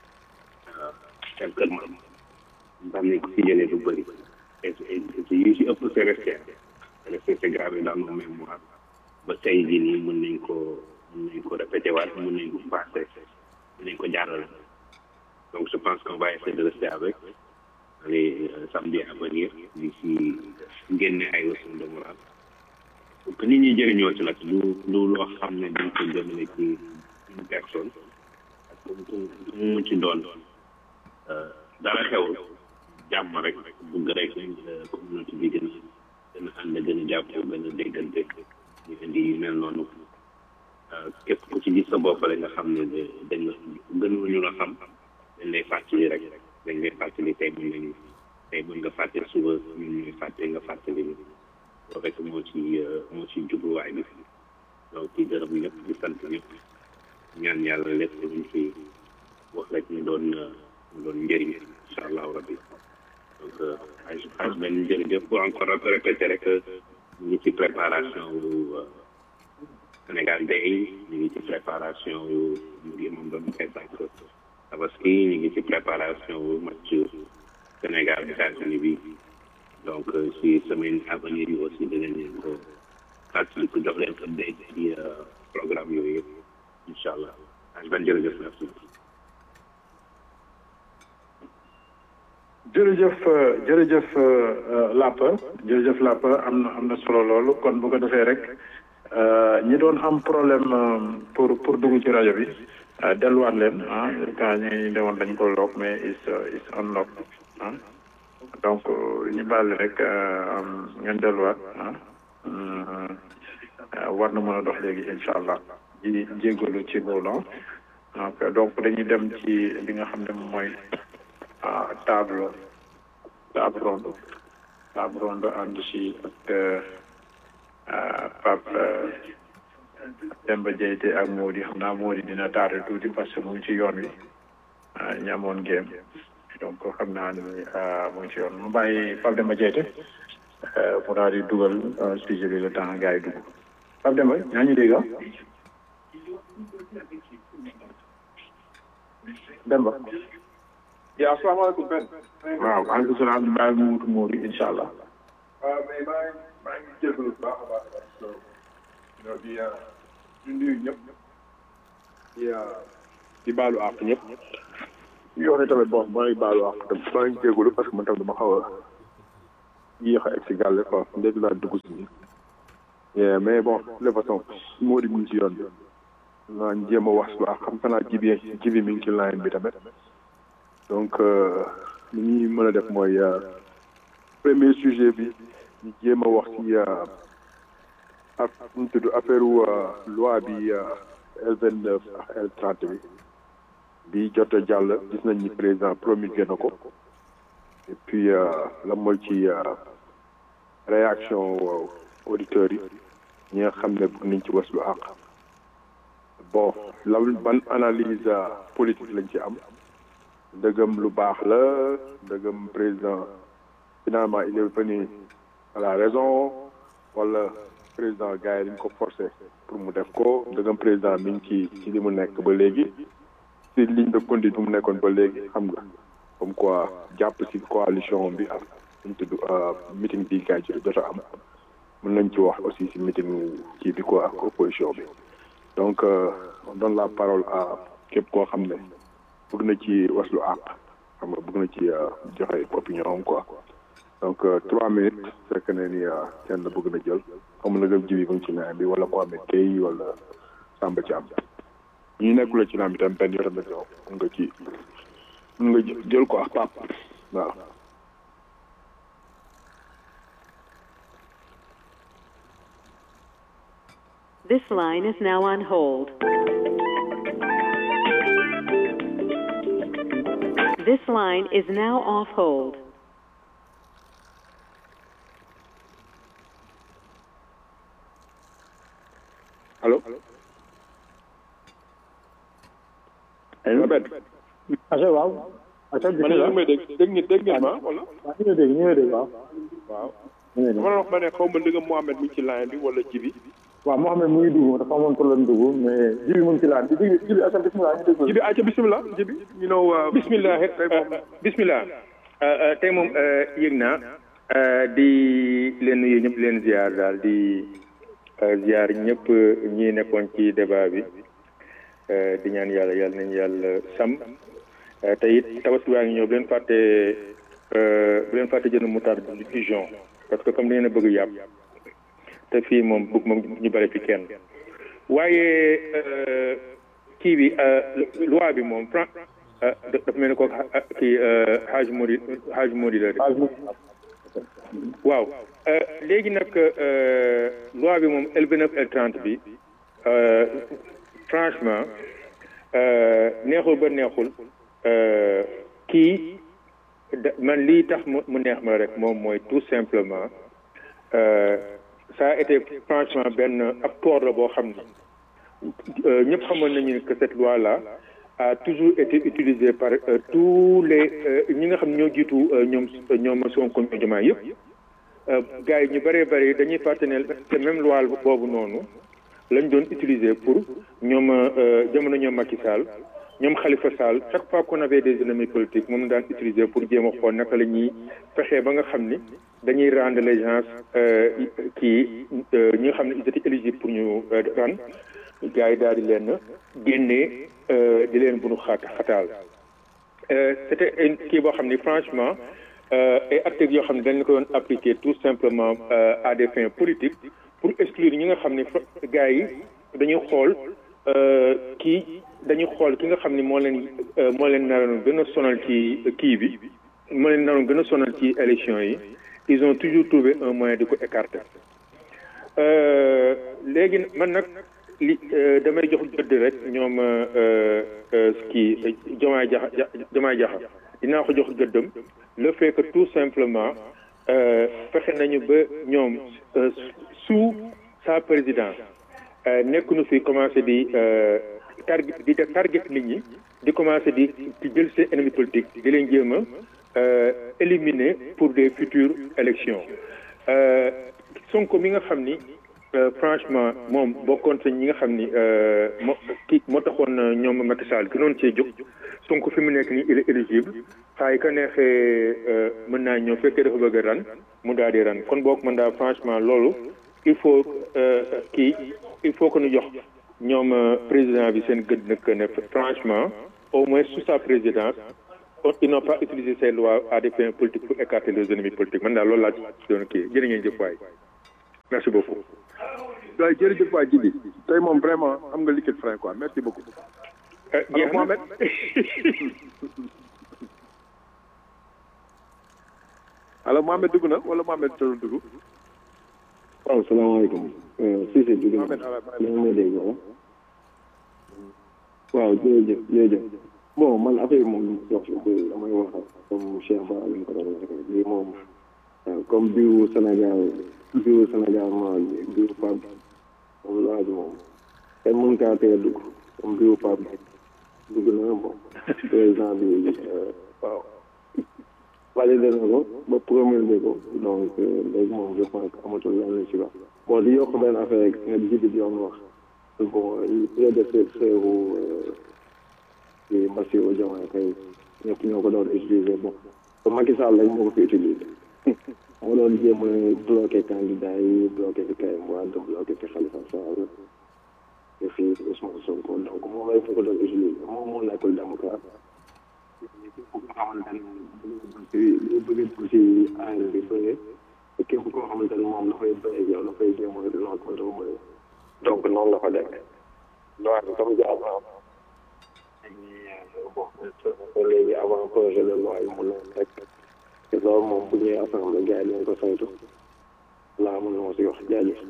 kër maam daan nañ ko si jëlee lu bëri et yu si ëpp c'est resté c'est gravé dans nos mémoires ba tey jii nii mën nañ ko répété waat mën nañ ko passé mën nañ ko jaarale donc je pense qu'on va essayer de rester avec les samedis à venir di si génne ay leçons de morale pour que nit ñi jëriñoo ci nag lu loo xam ne dañ ko jëmale ci une personne ak comme mu ci doon dara xewul jàmm rek bëgg rek communauté bi gën a ànd gën a jàppoo gën a déggante ñu indi yu mel noonu képp ku ci gis sa bopp rek nga xam ne dañ la gënuñu la xam dañ lay fàttali rek dañ lay fàttali tey mën nga fàttali suba ñun ñuy fàtte nga fàttali ñu loolu rek moo ci jubluwaay bi donc ci gërëm ñëpp di sant ñëpp ñaan yàlla lépp luñ fi wax rek ñu doon njëriñ incha allahu rabbi donc ay benn jërëjëf pour encore répéter rek ñu ngi ci préparation wu Sénégal Day ñu ngi ci préparation wu ñu ngi moom doon koy sànq Tabaski ñu ngi ci préparation wu match Sénégal États-Unis bi donc si semaine à venir yi aussi dinañ leen ko fàttali ko jox leen update ci programme yooyu yëpp incha allah benn jërëjëf merci. jërëjëf Lapa am na solo loolu kon bu ko defee rek ñi doon am problème pour dugg ci rajo bi delluwaat leen ka ñi demoon dañ ko lock mais is unlock donc ñu baal rek ngeen delluwaat war na mën a dox léegi incha allah di jégalu ci loolu donc dañuy dem ci li nga xam ne mooy table ronde ànd si ak Pape Demba Diayte ak Mody xam naa Mody dina tardé tuuti parce que mu ngi ci yoon wi ñu amoon game donc xam naa ni mu ngi ci yoon mu bàyyi Pape Demba Diayte mu daal di dugal sujet bi le temps gars yi dugg Pape Demba ñaa ñu dégg Demba yaa asalaamaaleykum Ben. waaw maaleykum salaam di bàyyi mu wutu Mody incha allah. waaw mais maa ngi jégalu bu baax a baax di nuyu ñëpp di baalu àq ñëpp yoo xam ne tamit bon maa ngi baalu wax maa ngi jégalu parce que man tam dama xaw a yéex a egg si gàlle quoi ndégg laa dugg si nii mais bon de toute façon moo di ñu ngi ci yoon bi naa jéem a wax suba xam naa jibi mi ngi ci line bi tamit donc li ñuy mën a def mooy premier sujet bi ñu jéem a wax ci ñu tudd affaire loi bi L29 ak L30 bi jot a jàll gis nañ ni président promulgué na ko et puis la mooy ci réaction auditeurs yi ñi nga xam ne bëgg nañ ci waslu àq bon la ban analyse politique lañ ci am ndëgëm lu baax la ndëgëm président finalement il est venu à la raison wala président gars yi dañ ko forcé pour mu def ko ndëgëm président mi ngi ci li mu nekk ba léegi ci ligne de conduite bu mu nekkoon ba léegi xam nga comme quoi jàpp ci coalition bi ak ñu tudd meeting bi gars yi jot a am mën nañ ci wax aussi ci meeting ci bi quoi ak opposition bi donc on donne la parole à képp koo xam ne bëgg na ci waslu àq xam nga bëgg na ci joxe opinion am quoi donc 3 minutes fekk ne ni kenn bëgg na jël xam na nga jibi ba ci naan bi wala ko amee tey wala Samba ci am ñu nekkul ci naan bi tam benn yoo tamit yow nga ci mën nga jël ko ak pap waaw. This line is now on hold. This line is now off hold. Allô? allo. Acha waaw. Acha man la may dégg ngeen ma wala? waaw ñu ngi dégg waaw. waaw. dama wax ma ne xaw ma ndëgam Mohamed mi ci line bi wala Jibi. waaw Mohamed mu ngi dugg dafa amoon problème dugg mais Jibi mu ngi ci line bi Jibi Acha bismillah ñu dégg. Jibi aca bismillah Jibi you know bismillah bismillah tey moom yëg naa di leen nuyu ñëpp leen ziar daal di ziar ñëpp ñi nekkoon ci débat bi di ñaan yàlla nañu yàlla sàmm te it tabaski waa ngi ñëw bu leen fàtte jënd moutarde du Dijon parce que comme da ngeen a bëgg yàpp te fii moom bëgg moom ñu bare fi kenn waaye kii bi loi bi moom dafa mel ni ko kii Hadj Modi la de waaw léegi nag loi bi moom L29 L30 bi franchement neexul ba neexul kii man lii tax mu neex ma rek moom mooy tout simplement ça a été franchement benn ab tort la boo xam ne ñëpp xamoon nañu que cette loi là a toujours été utilisée par tous les ñi nga xam ñoo jiitu ñoom Sonko Diomaye yëpp gars yi ñu bëree bëri dañuy fàtte ne te même loi boobu noonu lañ doon utiliser pour ñoom jamono ñoom Macky Sall ñoom Khalifa Sall chaque fois qu'on avait des ennemis politiques moom daan utiliser pour jéem a xool naka la ñuy fexee ba nga xam ni dañuy rendre les gens kii ñi nga xam ne ils étaient éligibles pour ñu ran gars yi daal di leen génnee di leen bunu xataal c'était kii boo xam ni franchement ay articles yoo xam ne dañ ko doon appliquer tout simplement à des fins politiques pour exclure ñi nga xam ne gars yi dañuy xool dañuy xool ki nga xam ni moo leen naroon gën a sonal ci kii bi moo leen naroon gën a sonal ci élection yi ils ont toujours trouvé un moyen de ko écarter léegi man nag li damay jox gëdd rek ñoom kii Diomaye Diakhar dinaa ko jox gëddam le fait que tout simplement fexe nañu ba ñoom sous sa présidence nekk nu fi commencé di target nit ñi di commencé di jël seen ennemis politiques di leen jéem a éliminer pour des futures élections Sonko mi nga xam ni franchement moom bokkoon sa ñi nga xam ni moo taxoon ñoom Macky Sall gënoon cee jóg Sonko fi mu nekk nii il est éligible xaay ka neexee mën naa ñëw fekkee dafa bëgg a ran mu daal di ran kon boog mën daa franchement loolu il faut il faut que ñu jox ñoom président bi seen gëdd nag ne franchement au moins sous sa présidence ils n'ont pas utilisé ces lois à des fins politiques pour écarter leurs ennemis politiques man daal loolu laa ci doon kii jërë ngeen jëf waay merci beaucoup. waaye jërëjëf waay Djibi tey moom vraiment am nga liquide frein quoi merci beaucoup. jeex na Mohamed. alors Mohamed dugg na wala Mohamed doon dugg. waaw salaamaaleykum. Cissé dugg na. Mohamed dégg nga waaw jërëjëf. bon man affaire moom wax dëgg damay wax comme Cheikh Ba lañ ko doon waxee lii moom comme biiru Sénégal maa biiru Pape moom laaj moom kenn mën kaa teel a dugg comme biiru Pape dugg na bon président bi waaw validé na ko ba promulgué ko donc léegi moom je pense que amatul lenn ci wax bon di yokk benn affaire rek nga jibi di yoon wax bon prédécesseur ci Bassirou Diomaye Faye ñëpp ñoo ko doon utiliser bon te Macky Sall lañ moo ko fi utiliser moo doon jéem a bloqué candidat yi bloqué fi Karim Wade bloqué fi Khalifa Sall te fii Ousmane Sonko donc moom lañ ko doon utiliser moom moo nekkul démocrate képp koo xamante ne li bëgg ci AN bi bëre te képp koo xamante ne moom dafay bëre yow dafay jéem a noot ko doo bëre donc noonu la ko demee donc comme jaar bon léegi avant projet de loi yi mu leen rek te loolu moom bu ñëwee assemblée gars yi dañ ko saytu laa mën na ma si wax jaajëf.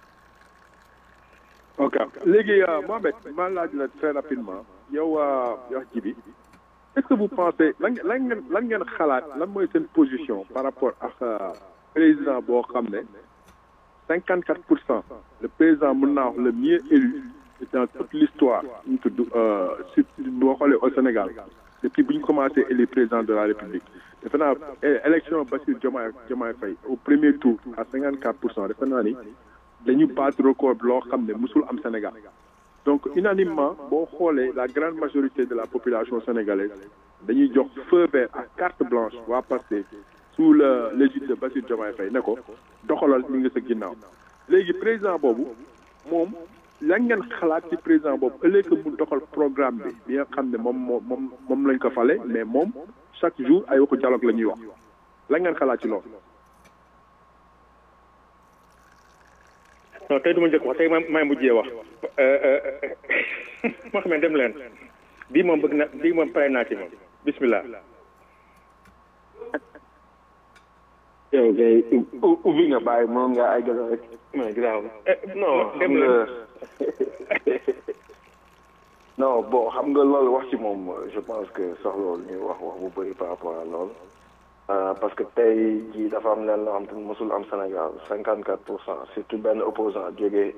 ok léegi Mohamed maa laaj la très rapidement yow wax Djibi est-ce que vous pensez lan ngeen xalaat lan mooy seen position par rapport ak président boo xam ne 54% le président mën naa wax le mieux élu dans toute l'histoire ñu tudd boo xoolee au Sénégal depuis bu ñu commencé élire président de la République defe naa élection Bassirou Diomaye Faye au premier tour à 54% defe naa ni dañu battre record loo xam ne musul am Sénégal donc unanimement boo xoolee la grande majorité de la population sénégalaise dañuy jox feu vert à carte blanche waa Pastef sous l'égide de Bassirou Diomaye Faye ne ko doxalal li nga sa ginnaaw léegi président boobu moom lan ngeen xalaat ci président boobu ëllëg mu doxal programme bi nga xam ne moom lañ ko fale mais moom chaque jour ay waxu dialogue la ñuy wax lan ngeen xalaat ci loolu. non tey du ma njëkk wax tey may mujjee wax moo xam ne dem leen bii moom bëgg na bii moom pare naa ci moom bismillah. yow kay ubbi nga bàyyi moom nga ay gën rek mais grave non dem leen non bon xam nga loolu wax ci moom je pense que sax loolu ñuy wax bu bëri par rapport à loolu parce que tey jii dafa am leen loo xam te mosul am Sénégal 54% surtout benn opposant jógee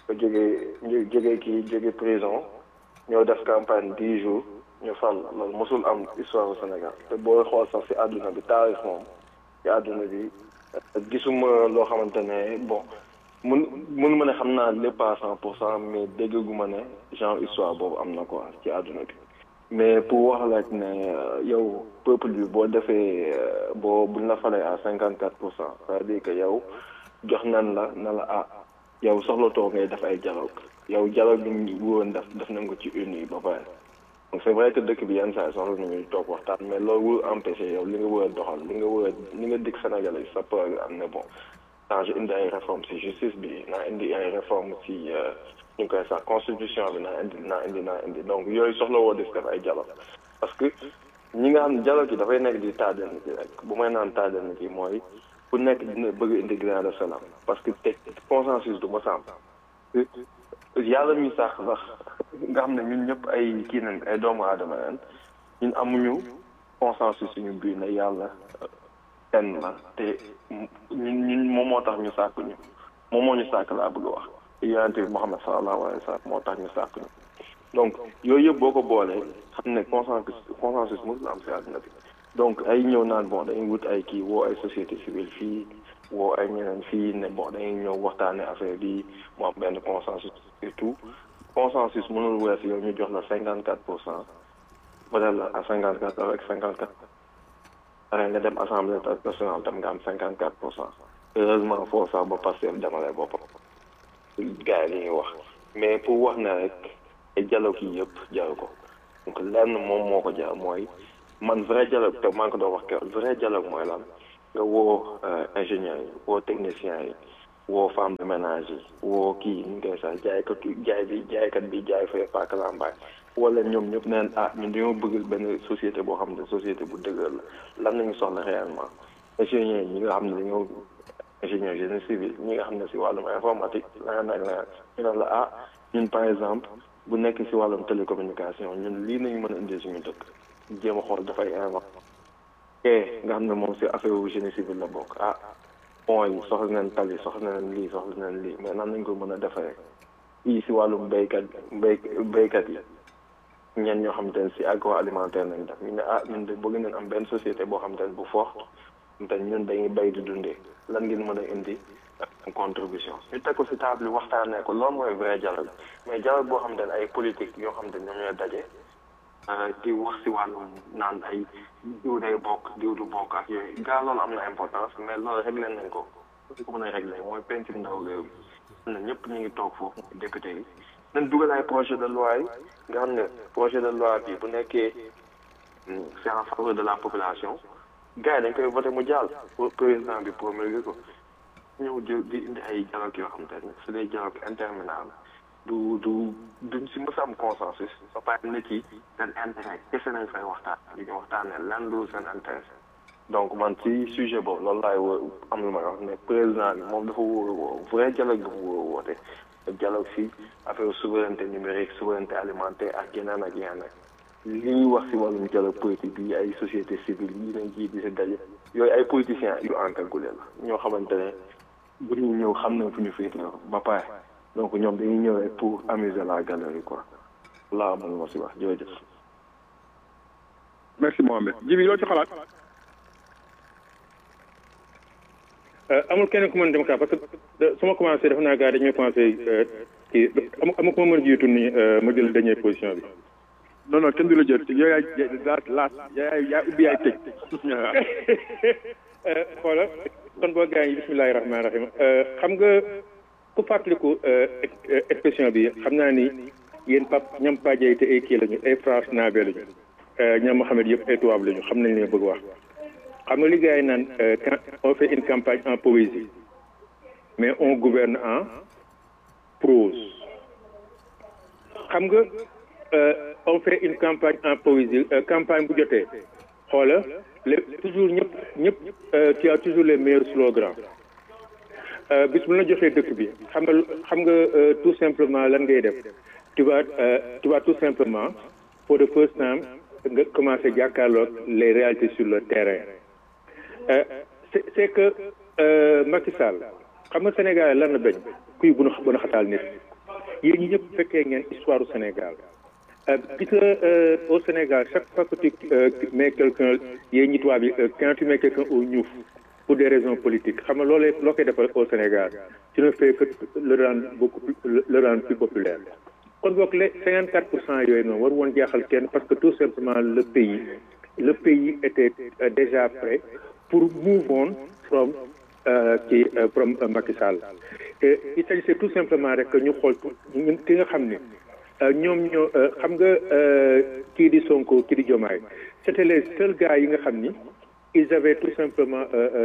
jógee prison ñoo def campagne 10 jours ñu fal loolu mosul am histoire au Sénégal te boo xool sax si àdduna bi taarix moom ci àdduna bi gisuma loo xamante ne bon mënu ma ne xam naa lépp à 100% mais dégguma ne genre histoire boobu am na quoi ci àdduna bi mais pour wax la ne yow peuple bi boo defee buñ la falee à 54%, c'est-à-dire que yow jox nan la na la ah yow soxlatoo ngay def ay dialogue yow dialogue bi ñu woon def nañ ko ci une yi ba pare donc c'est vrai que dëkk bi yenn saa soxla nañu toog waxtaan mais loolu wul empêché yow li nga wër a doxal li nga dig Sénégalais sa programme ne bon changer indi ay réforme ci justice bi naa indi ay réforme ci ñu koy sax constitution bi naa indi donc yooyu soxla woo def ay dialogue parce que ñi nga xam ne dialogue yi dafay nekk di taajal nit yi rek bu may naan taajal nit yi mooy ku nekk dina bëgg indi grain de salam parce que te consensus du ma sàmm yàlla mi sax nga xam ne ñun ñëpp ay kii nañ ay doomu aadama leen ñun amuñu consensus suñu biir ne yàlla kenn la te ñun moom moo tax ñu sàkk ñu moom moo ñu sàkk laa bëgg a wax yonente bi Muhammad sallallahu alayhi wa sallam moo tax ñu sàkk ñu donc yooyu yëpp boo ko boolee xam ne consensus mësul am si àdduna bi donc ay ñëw naan bon dañuy wut ay kii woo ay société civile fii woo ay ñeneen fii ne bon dañuy ñëw waxtaane affaire bi mu am benn consensus et tout consensus mënul weesu yow ñu jox la 54% peut-être la à 54 avec 54 pare nga dem assemblée nationale tam nga am 54%. Heureusement foofu sax ba Pastef demale boppam gars yi li ñuy wax mais pour wax ne rek ay dialogue yi yëpp jaru ko donc lenn moom moo ko jar mooy man vrai dialogue te maa ngi ko doon wax keroog vrai dialogue mooy lan nga woo ingénieurs yi woo techniciens yi woo femme de ménage yi woo kii ñu koy sax jaaykat bi jaay fay paak lambaay wala ñoom ñëpp neen ñun dañoo bëgg benn société boo xam ne société bu dëgër la lan nañu soxla réellement ingénieurs yi ñi nga xam ne dañoo ingénieur génie civil ñi nga xam ne si wàllum informatique la nga nag ñu ne la ñun par exemple bu nekk si wàllum télécommunication ñun lii nañu mën a indee suñu dëkk jéem a xool dafay inventé nga xam ne moom si affaire wu génie civil la bokk pont yi soxla nañ tali soxla nañ lii mais nan nañ ko mën a defaree fii si wàllum béykat yi ñenn ñoo xam te ne si agroalimentaire nañ def ñu ne ñun de bëgg nañ am benn société boo xam te ne bu forte te ñun dañuy bay di dundee lan ngeen mën a indi contribution ñu teg ko si table waxtaanee ko loolu mooy vrai dialogue mais dialogue boo xam ne ay politique yoo xam ne ñoom ñooy daje di wax si wàllum naan ay diw day bokk diw du bokk ak yooyu gaa loolu am na importance mais loolu réglé nañ ko li ko mën a réglé mooy pencum ndaw réew mi na ñëpp ñu ngi toog foofu député yi nañ dugal ay projet de loi yi nga xam ne projet de loi bi bu nekkee c'est en faveur de la population gars yi dañ koy voté mu jàll président bi promulgué ko ñëw di indi ay dialogue yoo xam te ne c'est des dialogues interminables duñ si mës a am consensus ba pare nit yi seen intérêt kese nañ fay waxtaan li ñu waxtaanee lan lu seen intérêt donc man ci sujet boobu loolu laay am lu may wax ne président bi moom dafa wóor vrai dialogue bi mu woote dialogue si affaire souveraineté numérique souveraineté alimentaire ak yeneen li ñuy wax si wàllum dialogue politique bi ay société civile yi nañ ji di si daje yooyu ay politiciens yu encagoulé la ñoo xamante ne bu ñu ñëw xam nañ fu ñu féetee ba pare donc ñoom dañuy ñëwee pour amuser la galerie quoi laa amoon ma si wax jërëjëf. merci Mohamed Djibi loo ci xalaat. amul kenn ku mën dem kaa parce que su ma commencé def naa gars dañuy commencé kii amul ku ma mën jiitu ni ma jël dernière position bi. non kenn du la jël yow yaa ubbi yaay tëj. xoola kon boo gars yi bismillahi rahmaani rahim xam nga ku fàttaliku expression bi xam naa ni yéen ñoom Padiaye te ay kii lañu ay France naabe lañu ñoom Mohamed yëpp ay tubaab lañu xam nañ li bëgg wax xam nga li gars yi naan on fait une campagne en poésie mais on gouverne en prose xam nga on fait une campagne en poésie campagne bu jotee xoola toujours ñëpp tu as toujours les meilleurs slogans bis bu la joxee dëkk bi xam nga tout simplement lan ngay def tu vas tout simplement for the first time nga commencer jàkkaarloog les réalités sur le terrain c'est que Macky Sall xam nga Sénégal lan la bañ kuy bu na xataal nit yéen ñi ñëpp fekkee ngeen histoire du Sénégal gis nga au Sénégal chaque fois que tu mets quelqu'un yéen ñi tubaab bi quand tu mets quelqu'un au ñuuf pour des raisons politiques xam nga loo koy defal au Sénégal tu ne fais que le rendre plus populaire kon boog les 54% yooyu noonu war woon jaaxal kenn parce que tout simplement le pays était déjà prêt pour move on from Macky Sall et il s'agissait tout simplement rek ñu xool ki nga xam ne ñoom ñoo xam nga kii di Sonko kii di Diomaye c'était les seuls gars yi nga xam ni ils avaient tout simplement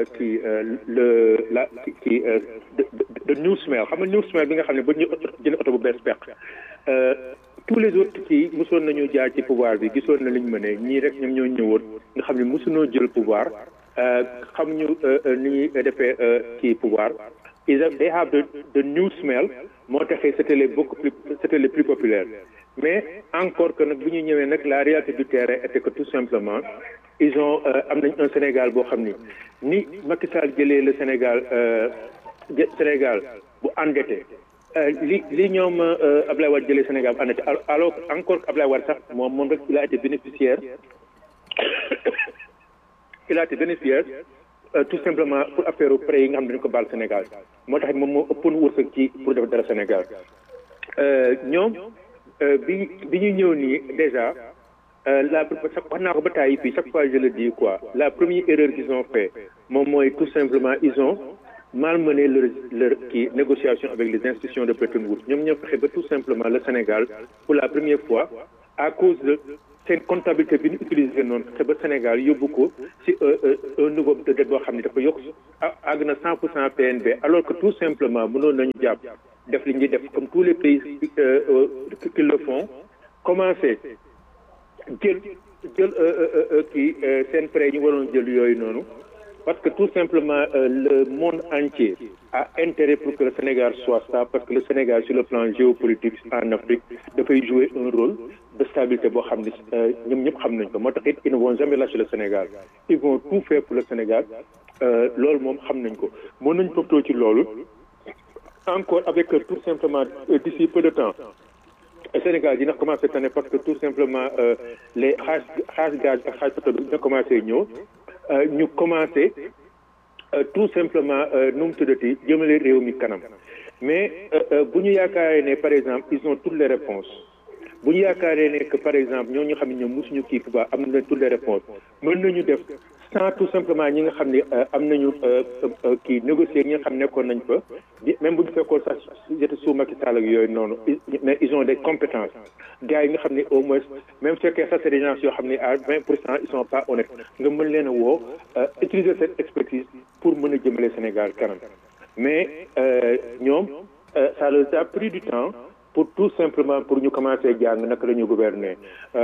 the new smell xam nga new smell bi nga xam ne ba ñu jënd oto bu bees peq tous les autres kii mosoon nañu jaar ci pouvoir bi gisoon na li ñu mënee ñii rek ñoom ñoo ñëwoon nga xam ne mosunoo jël pouvoir xamuñu ni ñuy defee kii pouvoir they have the new smell moo taxee c'était les plus populaires mais encore que nag bu ñu ñëwee nag la réalité du terrain était que tout simplement ils ont am nañ un Sénégal boo xam ni Macky Sall jëlee le Sénégal bu endetté li ñoom Ablaye Wade jëlee Sénégal bu endetté alors encore que Ablaye Wade sax moom rek il a été bénéficiaire tout simplement pour affaire prêt yi nga xam ne dañu ko baal Sénégal moo tax moom moo ëppoon wërsëg ci pour def dara Sénégal ñoom bi ñu ñëw nii déjà wax naa ko ba tàyyi fii chaque fois je le dis quoi la première erreur qu'ils ont fait moom mooy tout simplement ils ont malmené leur négociation avec les institutions de Bretton Woods ñoom ñoo fexe ba tout simplement le Sénégal pour la première fois à cause de seen comptabilité bi ñu utilisé noonu te ba Sénégal yóbbu ko si un niveau de dette boo xam ne dafa yokk àgg na 100% PNB alors que tout simplement mënoon nañu jàpp def li ñuy def comme tous les pays qui le font commencé jël kii seen prêt ñu waroon jël yooyu noonu parce que tout simplement le monde entier a intérêt pour que le Sénégal soit stable parce que le Sénégal sur le plan géopolitique en Afrique dafay jouer un rôle de stabilité boo xam ne ñoom ñëpp xam nañ ko moo tax it ils ne vont jamais lâcher le Sénégal ils vont tout faire pour le Sénégal loolu moom xam nañ ko mën nañ toppatoo ci loolu encore avec tout simplement d'ici peu de temps Sénégal dina commencé tane parce que tout simplement les xaas gaz ak xaas pétrole dina commencé ñëw ñu commencé tout simplement nu mu tuddati jëmale réew mi kanam mais bu ñu yaakaaree ne par exemple ils ont toutes les réponses bu ñu yaakaaree ne que par exemple ñooñu xam ne ñoom mosuñu kii bu baax am nañ toutes les réponses mën nañu def sans tout simplement ñi nga xam ne am nañu kii négocier ñi nga xam nekkoon nañ fa même bu ñu fekkoon sax j'étais sous Macky Sall ak yooyu noonu mais ils ont des compétences gars yi nga xam ne au moins même su fekkee sax c'est des gens yoo xam ne à 20% ils sont pas honnêtes nga mën leen a woo utiliser cette expertise pour mën a jëmale Sénégal kanam mais ñoom ça leur a pris du temps pour tout simplement pour ñu commencer jàng naka la ñu gouverner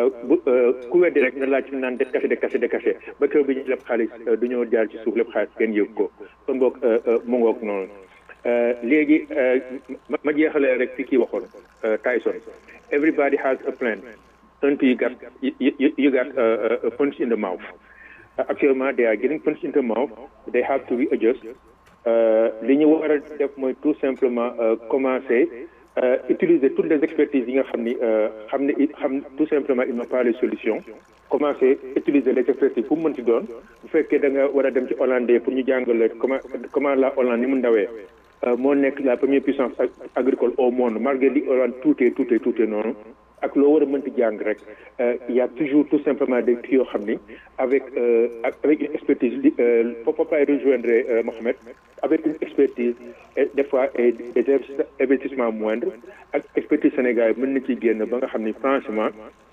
ku weddi rek na laaj naan de kase ba kër bi ñu leb xaalis du ñoo jaar ci suuf leb xaalis kenn yëg ko kon boog mu ngoog noonu léegi ma jeexalee rek fi kii waxoon Tyson everybody has a plan until you got a punch in the mouth actuellement they are getting punched in the mouth they have to readjust li ñu war a def mooy tout simplement commencer utiliser toutes les expertises yi nga xam ni tout simplement ils n'ont pas les solutions commencer utiliser les expertises fu mu mënti doon bu fekkee da nga war a dem ci hollandais pour ñu jàngale comment la Hollande ni mu ndawee moo nekk la première puissance agricole au monde malgré li Hollande tuutee noonu ak loo war a mënti jàng rek il y a toujours tout simplement des kii yoo xam ni avec une expertise faut pas rejoindre Mohamed avec une expertise des fois des investissements moindres ak expertise Sénégal mën na ciy génn ba nga xam ni franchement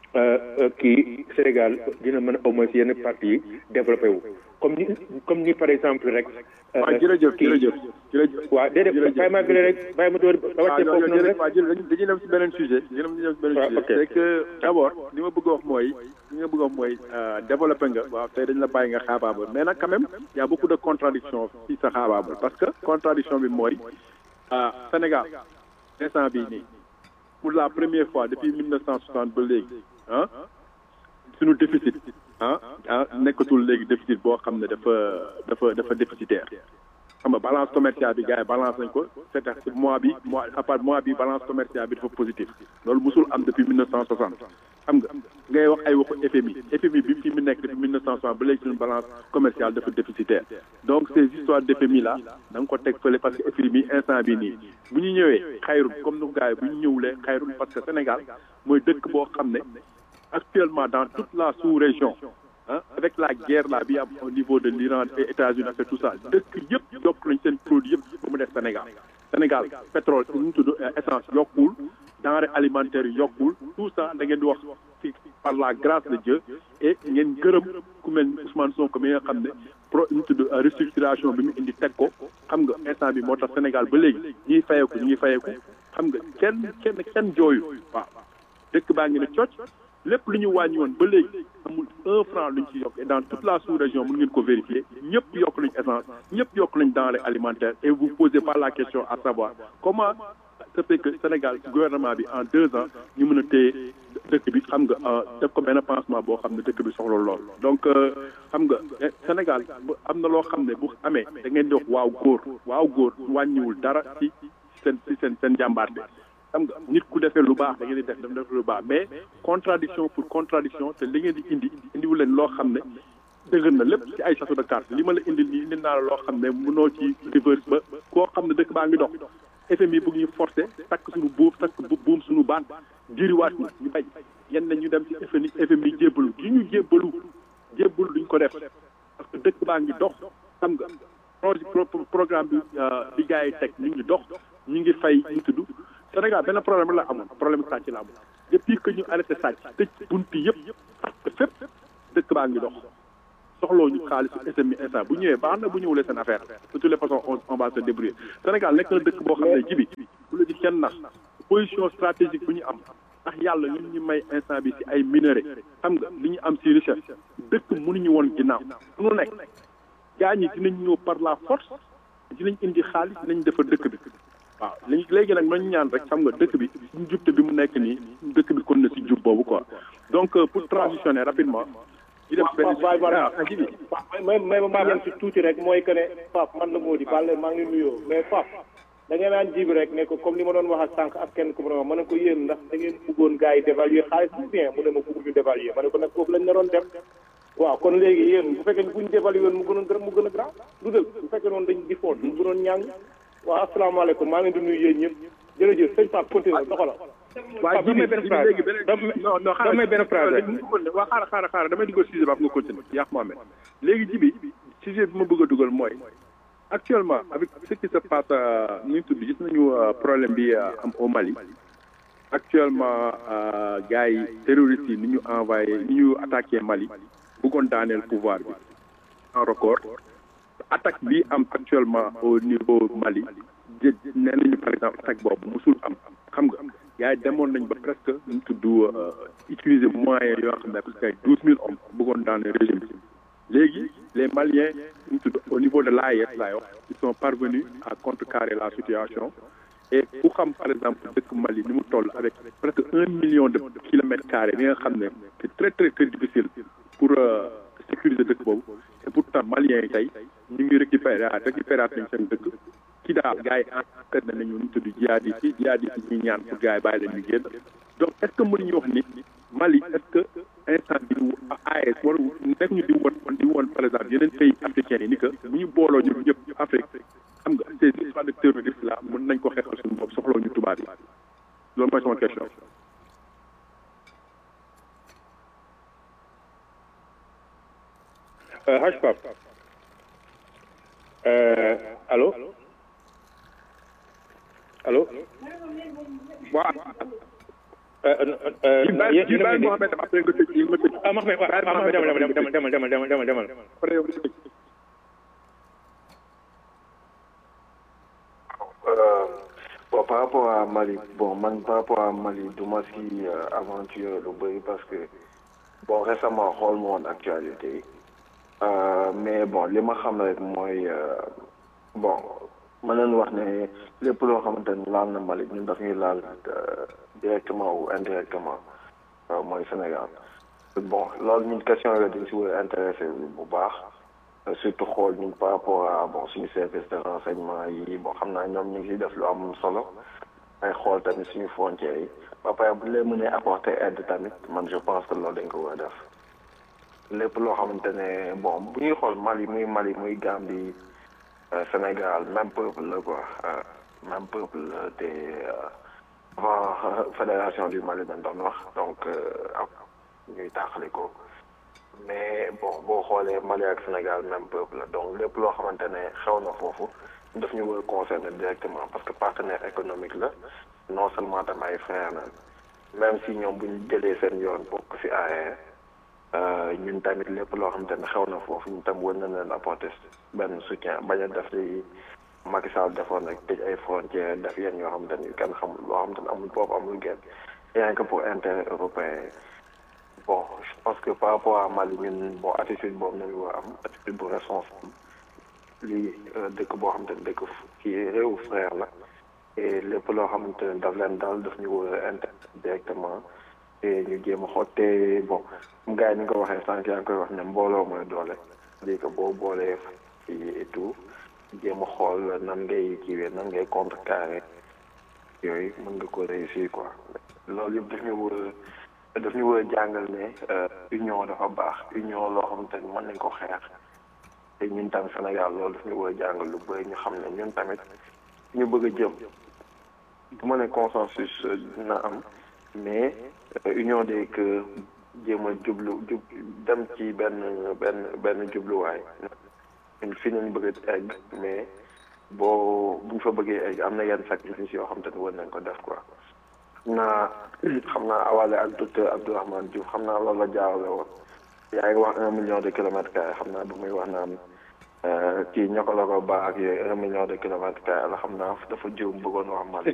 kii Sénégal dina mën a au moins yenn parties yi développé wu comme ni par exemple rek. waaw jërëjëf. waaw déedéet bàyyi ma gën rek bàyyi ma door ba wàcce foofu noonu rek. waaw jërëjëf dañuy dem si beneen sujet. c'est que d'abord li ma bëgg a wax mooy développé nga waaw tey dañ la bàyyi nga xaabaabal mais nag quand même y a beaucoup de contradictions ci sa xaabaabal parce que contradiction bi mooy Sénégal instant bii nii pour la première fois depuis 1960 ba léegi suñu déficit nekkatul léegi déficit boo xam ne dafa déficitaire xam nga balance commerciale bi gars yi balance nañ ko c'est mois bi balance commerciale bi dafa positif loolu musul am depuis 1960 xam nga ngay wax ay waxu FMI bi fi mu nekk depuis 1960 ba léegi suñu balance commerciale dafa déficitaire donc ces histoires d'FMI là da nga ko teg fële parce que FMI instant bi nii bu ñu ñëwee xayrul comme nu gars yi bu ñu ñëwulee xayrul parce que Sénégal mooy dëkk boo xam ne actuellement dans toute la sous-région avec la guerre là bi am au niveau de l'Iran et États-Unis et tout ça dëkk yëpp yokk nañ seen produit yëpp ba mu def Sénégal pétrole ñu tudd essence yokkul denrées alimentaires yi yokkul tout ça da ngeen di wax ci par la grâce de Dieu et ngeen gërëm ku mel ni Ousmane Sonko mi nga xam ne ñu tudd restructuration bi mu indi teg ko xam nga instant bi moo tax Sénégal ba léegi ñu ngi fayeeku xam nga kenn jooyu waaw dëkk baa ngi ne cooc lépp lu ñu wàññi woon ba léegi amul 1 franc lu ñu ci yokk et dans toute la sous-région mën ngeen ko vérifier ñëpp yokk nañ essence ñëpp yokk nañ denrées alimentaires et vous posez pas la question à savoir comment ça fait que Sénégal gouvernement bi en 2 ans ñu mën a téye dëkk bi xam nga def ko benn pansement boo xam ne dëkk bi soxla lool donc xam nga Sénégal am na loo xam ne bu amee da ngeen di wax waaw góor wàññiwul dara ci seen jàmbaarte xam nga nit ku defee lu baax da ngeen di def lu baax mais contradiction pour contradiction te li ngeen di indiwu leen loo xam ne dëgër na lépp ci ay château de carte li ma la indil nii indil naa la loo xam ne mënoo ci reverse ba koo xam ne dëkk baa ngi dox FMI bëgg ñu forcé takk suñu buum suñu baat diriwaat ñu bañ yenn ñu dem ci FMI jébbalu gi ñu jébbalu duñ ko def parce que dëkk baa ngi dox xam nga programme bi gars yi teg ñu ngi dox ñu ngi fay ñu tudd Sénégal benn problème la amoon problème sàcc la amoon depuis que ñu arrêté sàcc tëj bunti yëpp dëkk baa ngi dox soxloo ñu xaalis SMI instant bu ñëwee baax na bu ñëwulee seen affaire de toutes les façons on va se débrouiller Sénégal nekk na dëkk boo xam ne jibi bu la ci kenn nax position stratégique bu ñu am ndax yàlla li ñu may instant bi ci ay minerais xam nga li ñu am ci richesse dëkk mënuñu woon ginnaaw mënu nekk gaa ñi dinañ ñëw par la force dinañ indi xaalis dinañ defar dëkk bi waaw léegi nag nañu ñaan rek xam nga dëkk bi suñu jubte bi mu nekk nii dëkk bi kon na ci jub boobu quoi donc pour transitionner rapidement di def benn may ma ñaan ci tuuti rek mooy que ne Pape man la moo di baal maa ngi nuyoo mais Pape da ngeen naan jibi rek ne ko comme li ma doon wax ak sànq ak kenn ku ma doon wax ma ne ko yéen ndax da ngeen bëggoon gars yi dévaluer xaalis bu bien mu ne ma bëgg ñu dévaluer ma ne ko nag foofu lañ naroon dem waaw kon léegi yéen bu fekkee buñ dévaluer woon mu gën a grand du dëgg bu fekkee noonu dañ default mu gënoon ñàng waaw asalaamaaleykum maa ngi di nuyu yéen ñëpp jërëjëf sëñ Pape continué doxala waaw damay benn phrase léegi damay benn phrase waa xaaral damay dugal sujet ba nga continué yaa Mohamed léegi jibi sujet bi ma bëgg a dugal mooy actuellement avec ce qui se passe ñu tudd gis nañu problème bi am au Mali actuellement gars yi terroristes yi ni ñu envoyé ni ñu attaqué Mali bëggoon daaneel pouvoir bi en record attaque bi am actuellement au niveau Mali nee nañu par exemple attaque boobu musul am xam nga gars yi demoon nañ ba presque ñu tudd utiliser moyens yoo xam ne parce que ay 12 000 hommes bëggoon daaneel régime bi léegi les Maliens ñu tudd au niveau de l'AES laay wax ils sont parvenus à contrecarrer la situation et ku xam par exemple dëkk Mali ni mu toll avec presque 1 million de kilomètres carrés bi nga xam ne c'est très très très difficile pour sécuriser dëkk boobu et pourtant Maliens yi tey ñu ngi récupéraat nañ seen dëkk ci daal gars yi entraîné nañu ñu tudd jihadistes yi ñuy ñaan pour gars yi bàyyi leen ñu génn donc est-ce que mënuñu wax ni Mali est-ce que instant bi AES war nekk ñu di woon par exemple yeneen pays africains yi ni que bu ñu booloo ñu ñëpp Afrique xam nga ces histoires de terroristes là mën nañ ko xeexal suñu bopp soxloo ñu tubaab yi loolu mooy sama question. Haj Pape allo waaw. demal. Bon, par rapport à Mali, par rapport à Mali, du ma si aventure lu bëri parce que bon récemment xool ma woon actualité mais bon li ma xam rek mooy bon ma leen wax ne lépp loo xamante ni laal na Mali ñun daf ñuy laal directement ou indirectement mooy Sénégal bon loolu ñun question la dañ si war a intéressé bu baax surtout xool ñun par rapport à bon suñu service de renseignement yi bon xam naa ñoom ñu ngi siy def lu am solo ay xool tamit suñu frontières yi ba pare bu leen mënee apporter aide tamit man je pense que loolu dañ ko war a def lépp loo xamante ne bon bu ñuy xool Mali muy Gambie Sénégal même peuple la quoi même peuple la te avant fédération du Mali dañ doon wax donc ak ñuy tàqali ko mais bon boo xoolee Mali ak Sénégal même peuple la donc lépp loo xamante ne xew na foofu daf ñu war a concerner directement parce que partenaire économique la non seulement tam ay frère la même si ñoom bu ñu jëlee seen yoon bokk ci AES ñun tamit lépp loo xamante ne xew na foofu ñun tam war na leen apporter benn soutien bañ a def li Macky Sall defoon rek tëj ay frontières def yenn yoo xamante ni kenn xamul loo xamante ne amul bopp amul genn rien que pour intérêt européen bon je pense que par rapport à Mali ñun bon attitude boobu nañu war a am attitude bu responsable lii dëkk boo xamante ne dëkk kii réewu frère la et lépp loo xamante ne daf leen daal daf ñu war a intérêt directement te ñu jéem a xottee bon gars yi ni nga ko waxee sànq yaa ngi koy wax ne mbooloo mooy doole lii que boo boolee fii et tout jéem a xool nan ngay kiiwee nan ngay contrecarrer yooyu mën nga ko réussir quoi loolu yëpp daf ñu war a jàngal ne union dafa baax union loo xamante ni mën nañ ko xeex te ñun tamit Sénégal loolu daf ñu war a jàngal lu bëri ñu xam ne ñun tamit ñu bëgg a jëm du ma ne consensus dina am mais union des que jéem a jub dem ci benn jubluwaay ñun fii nañ bëgg a egg mais buñ fa bëggee egg am na yenn sacrifice yoo xam te ne war nañ ko def quoi xam naa awale ak docteur Abdourahmane Diouf xam naa loolu la jaawale woon yaa ngi wax 1 million de kilomètres carrés xam naa bu muy wax naan kii ñoo ko la ko baax ak yooyu 1 million de kilomètres carrés la xam naa dafa jiw bëggoon wax Mali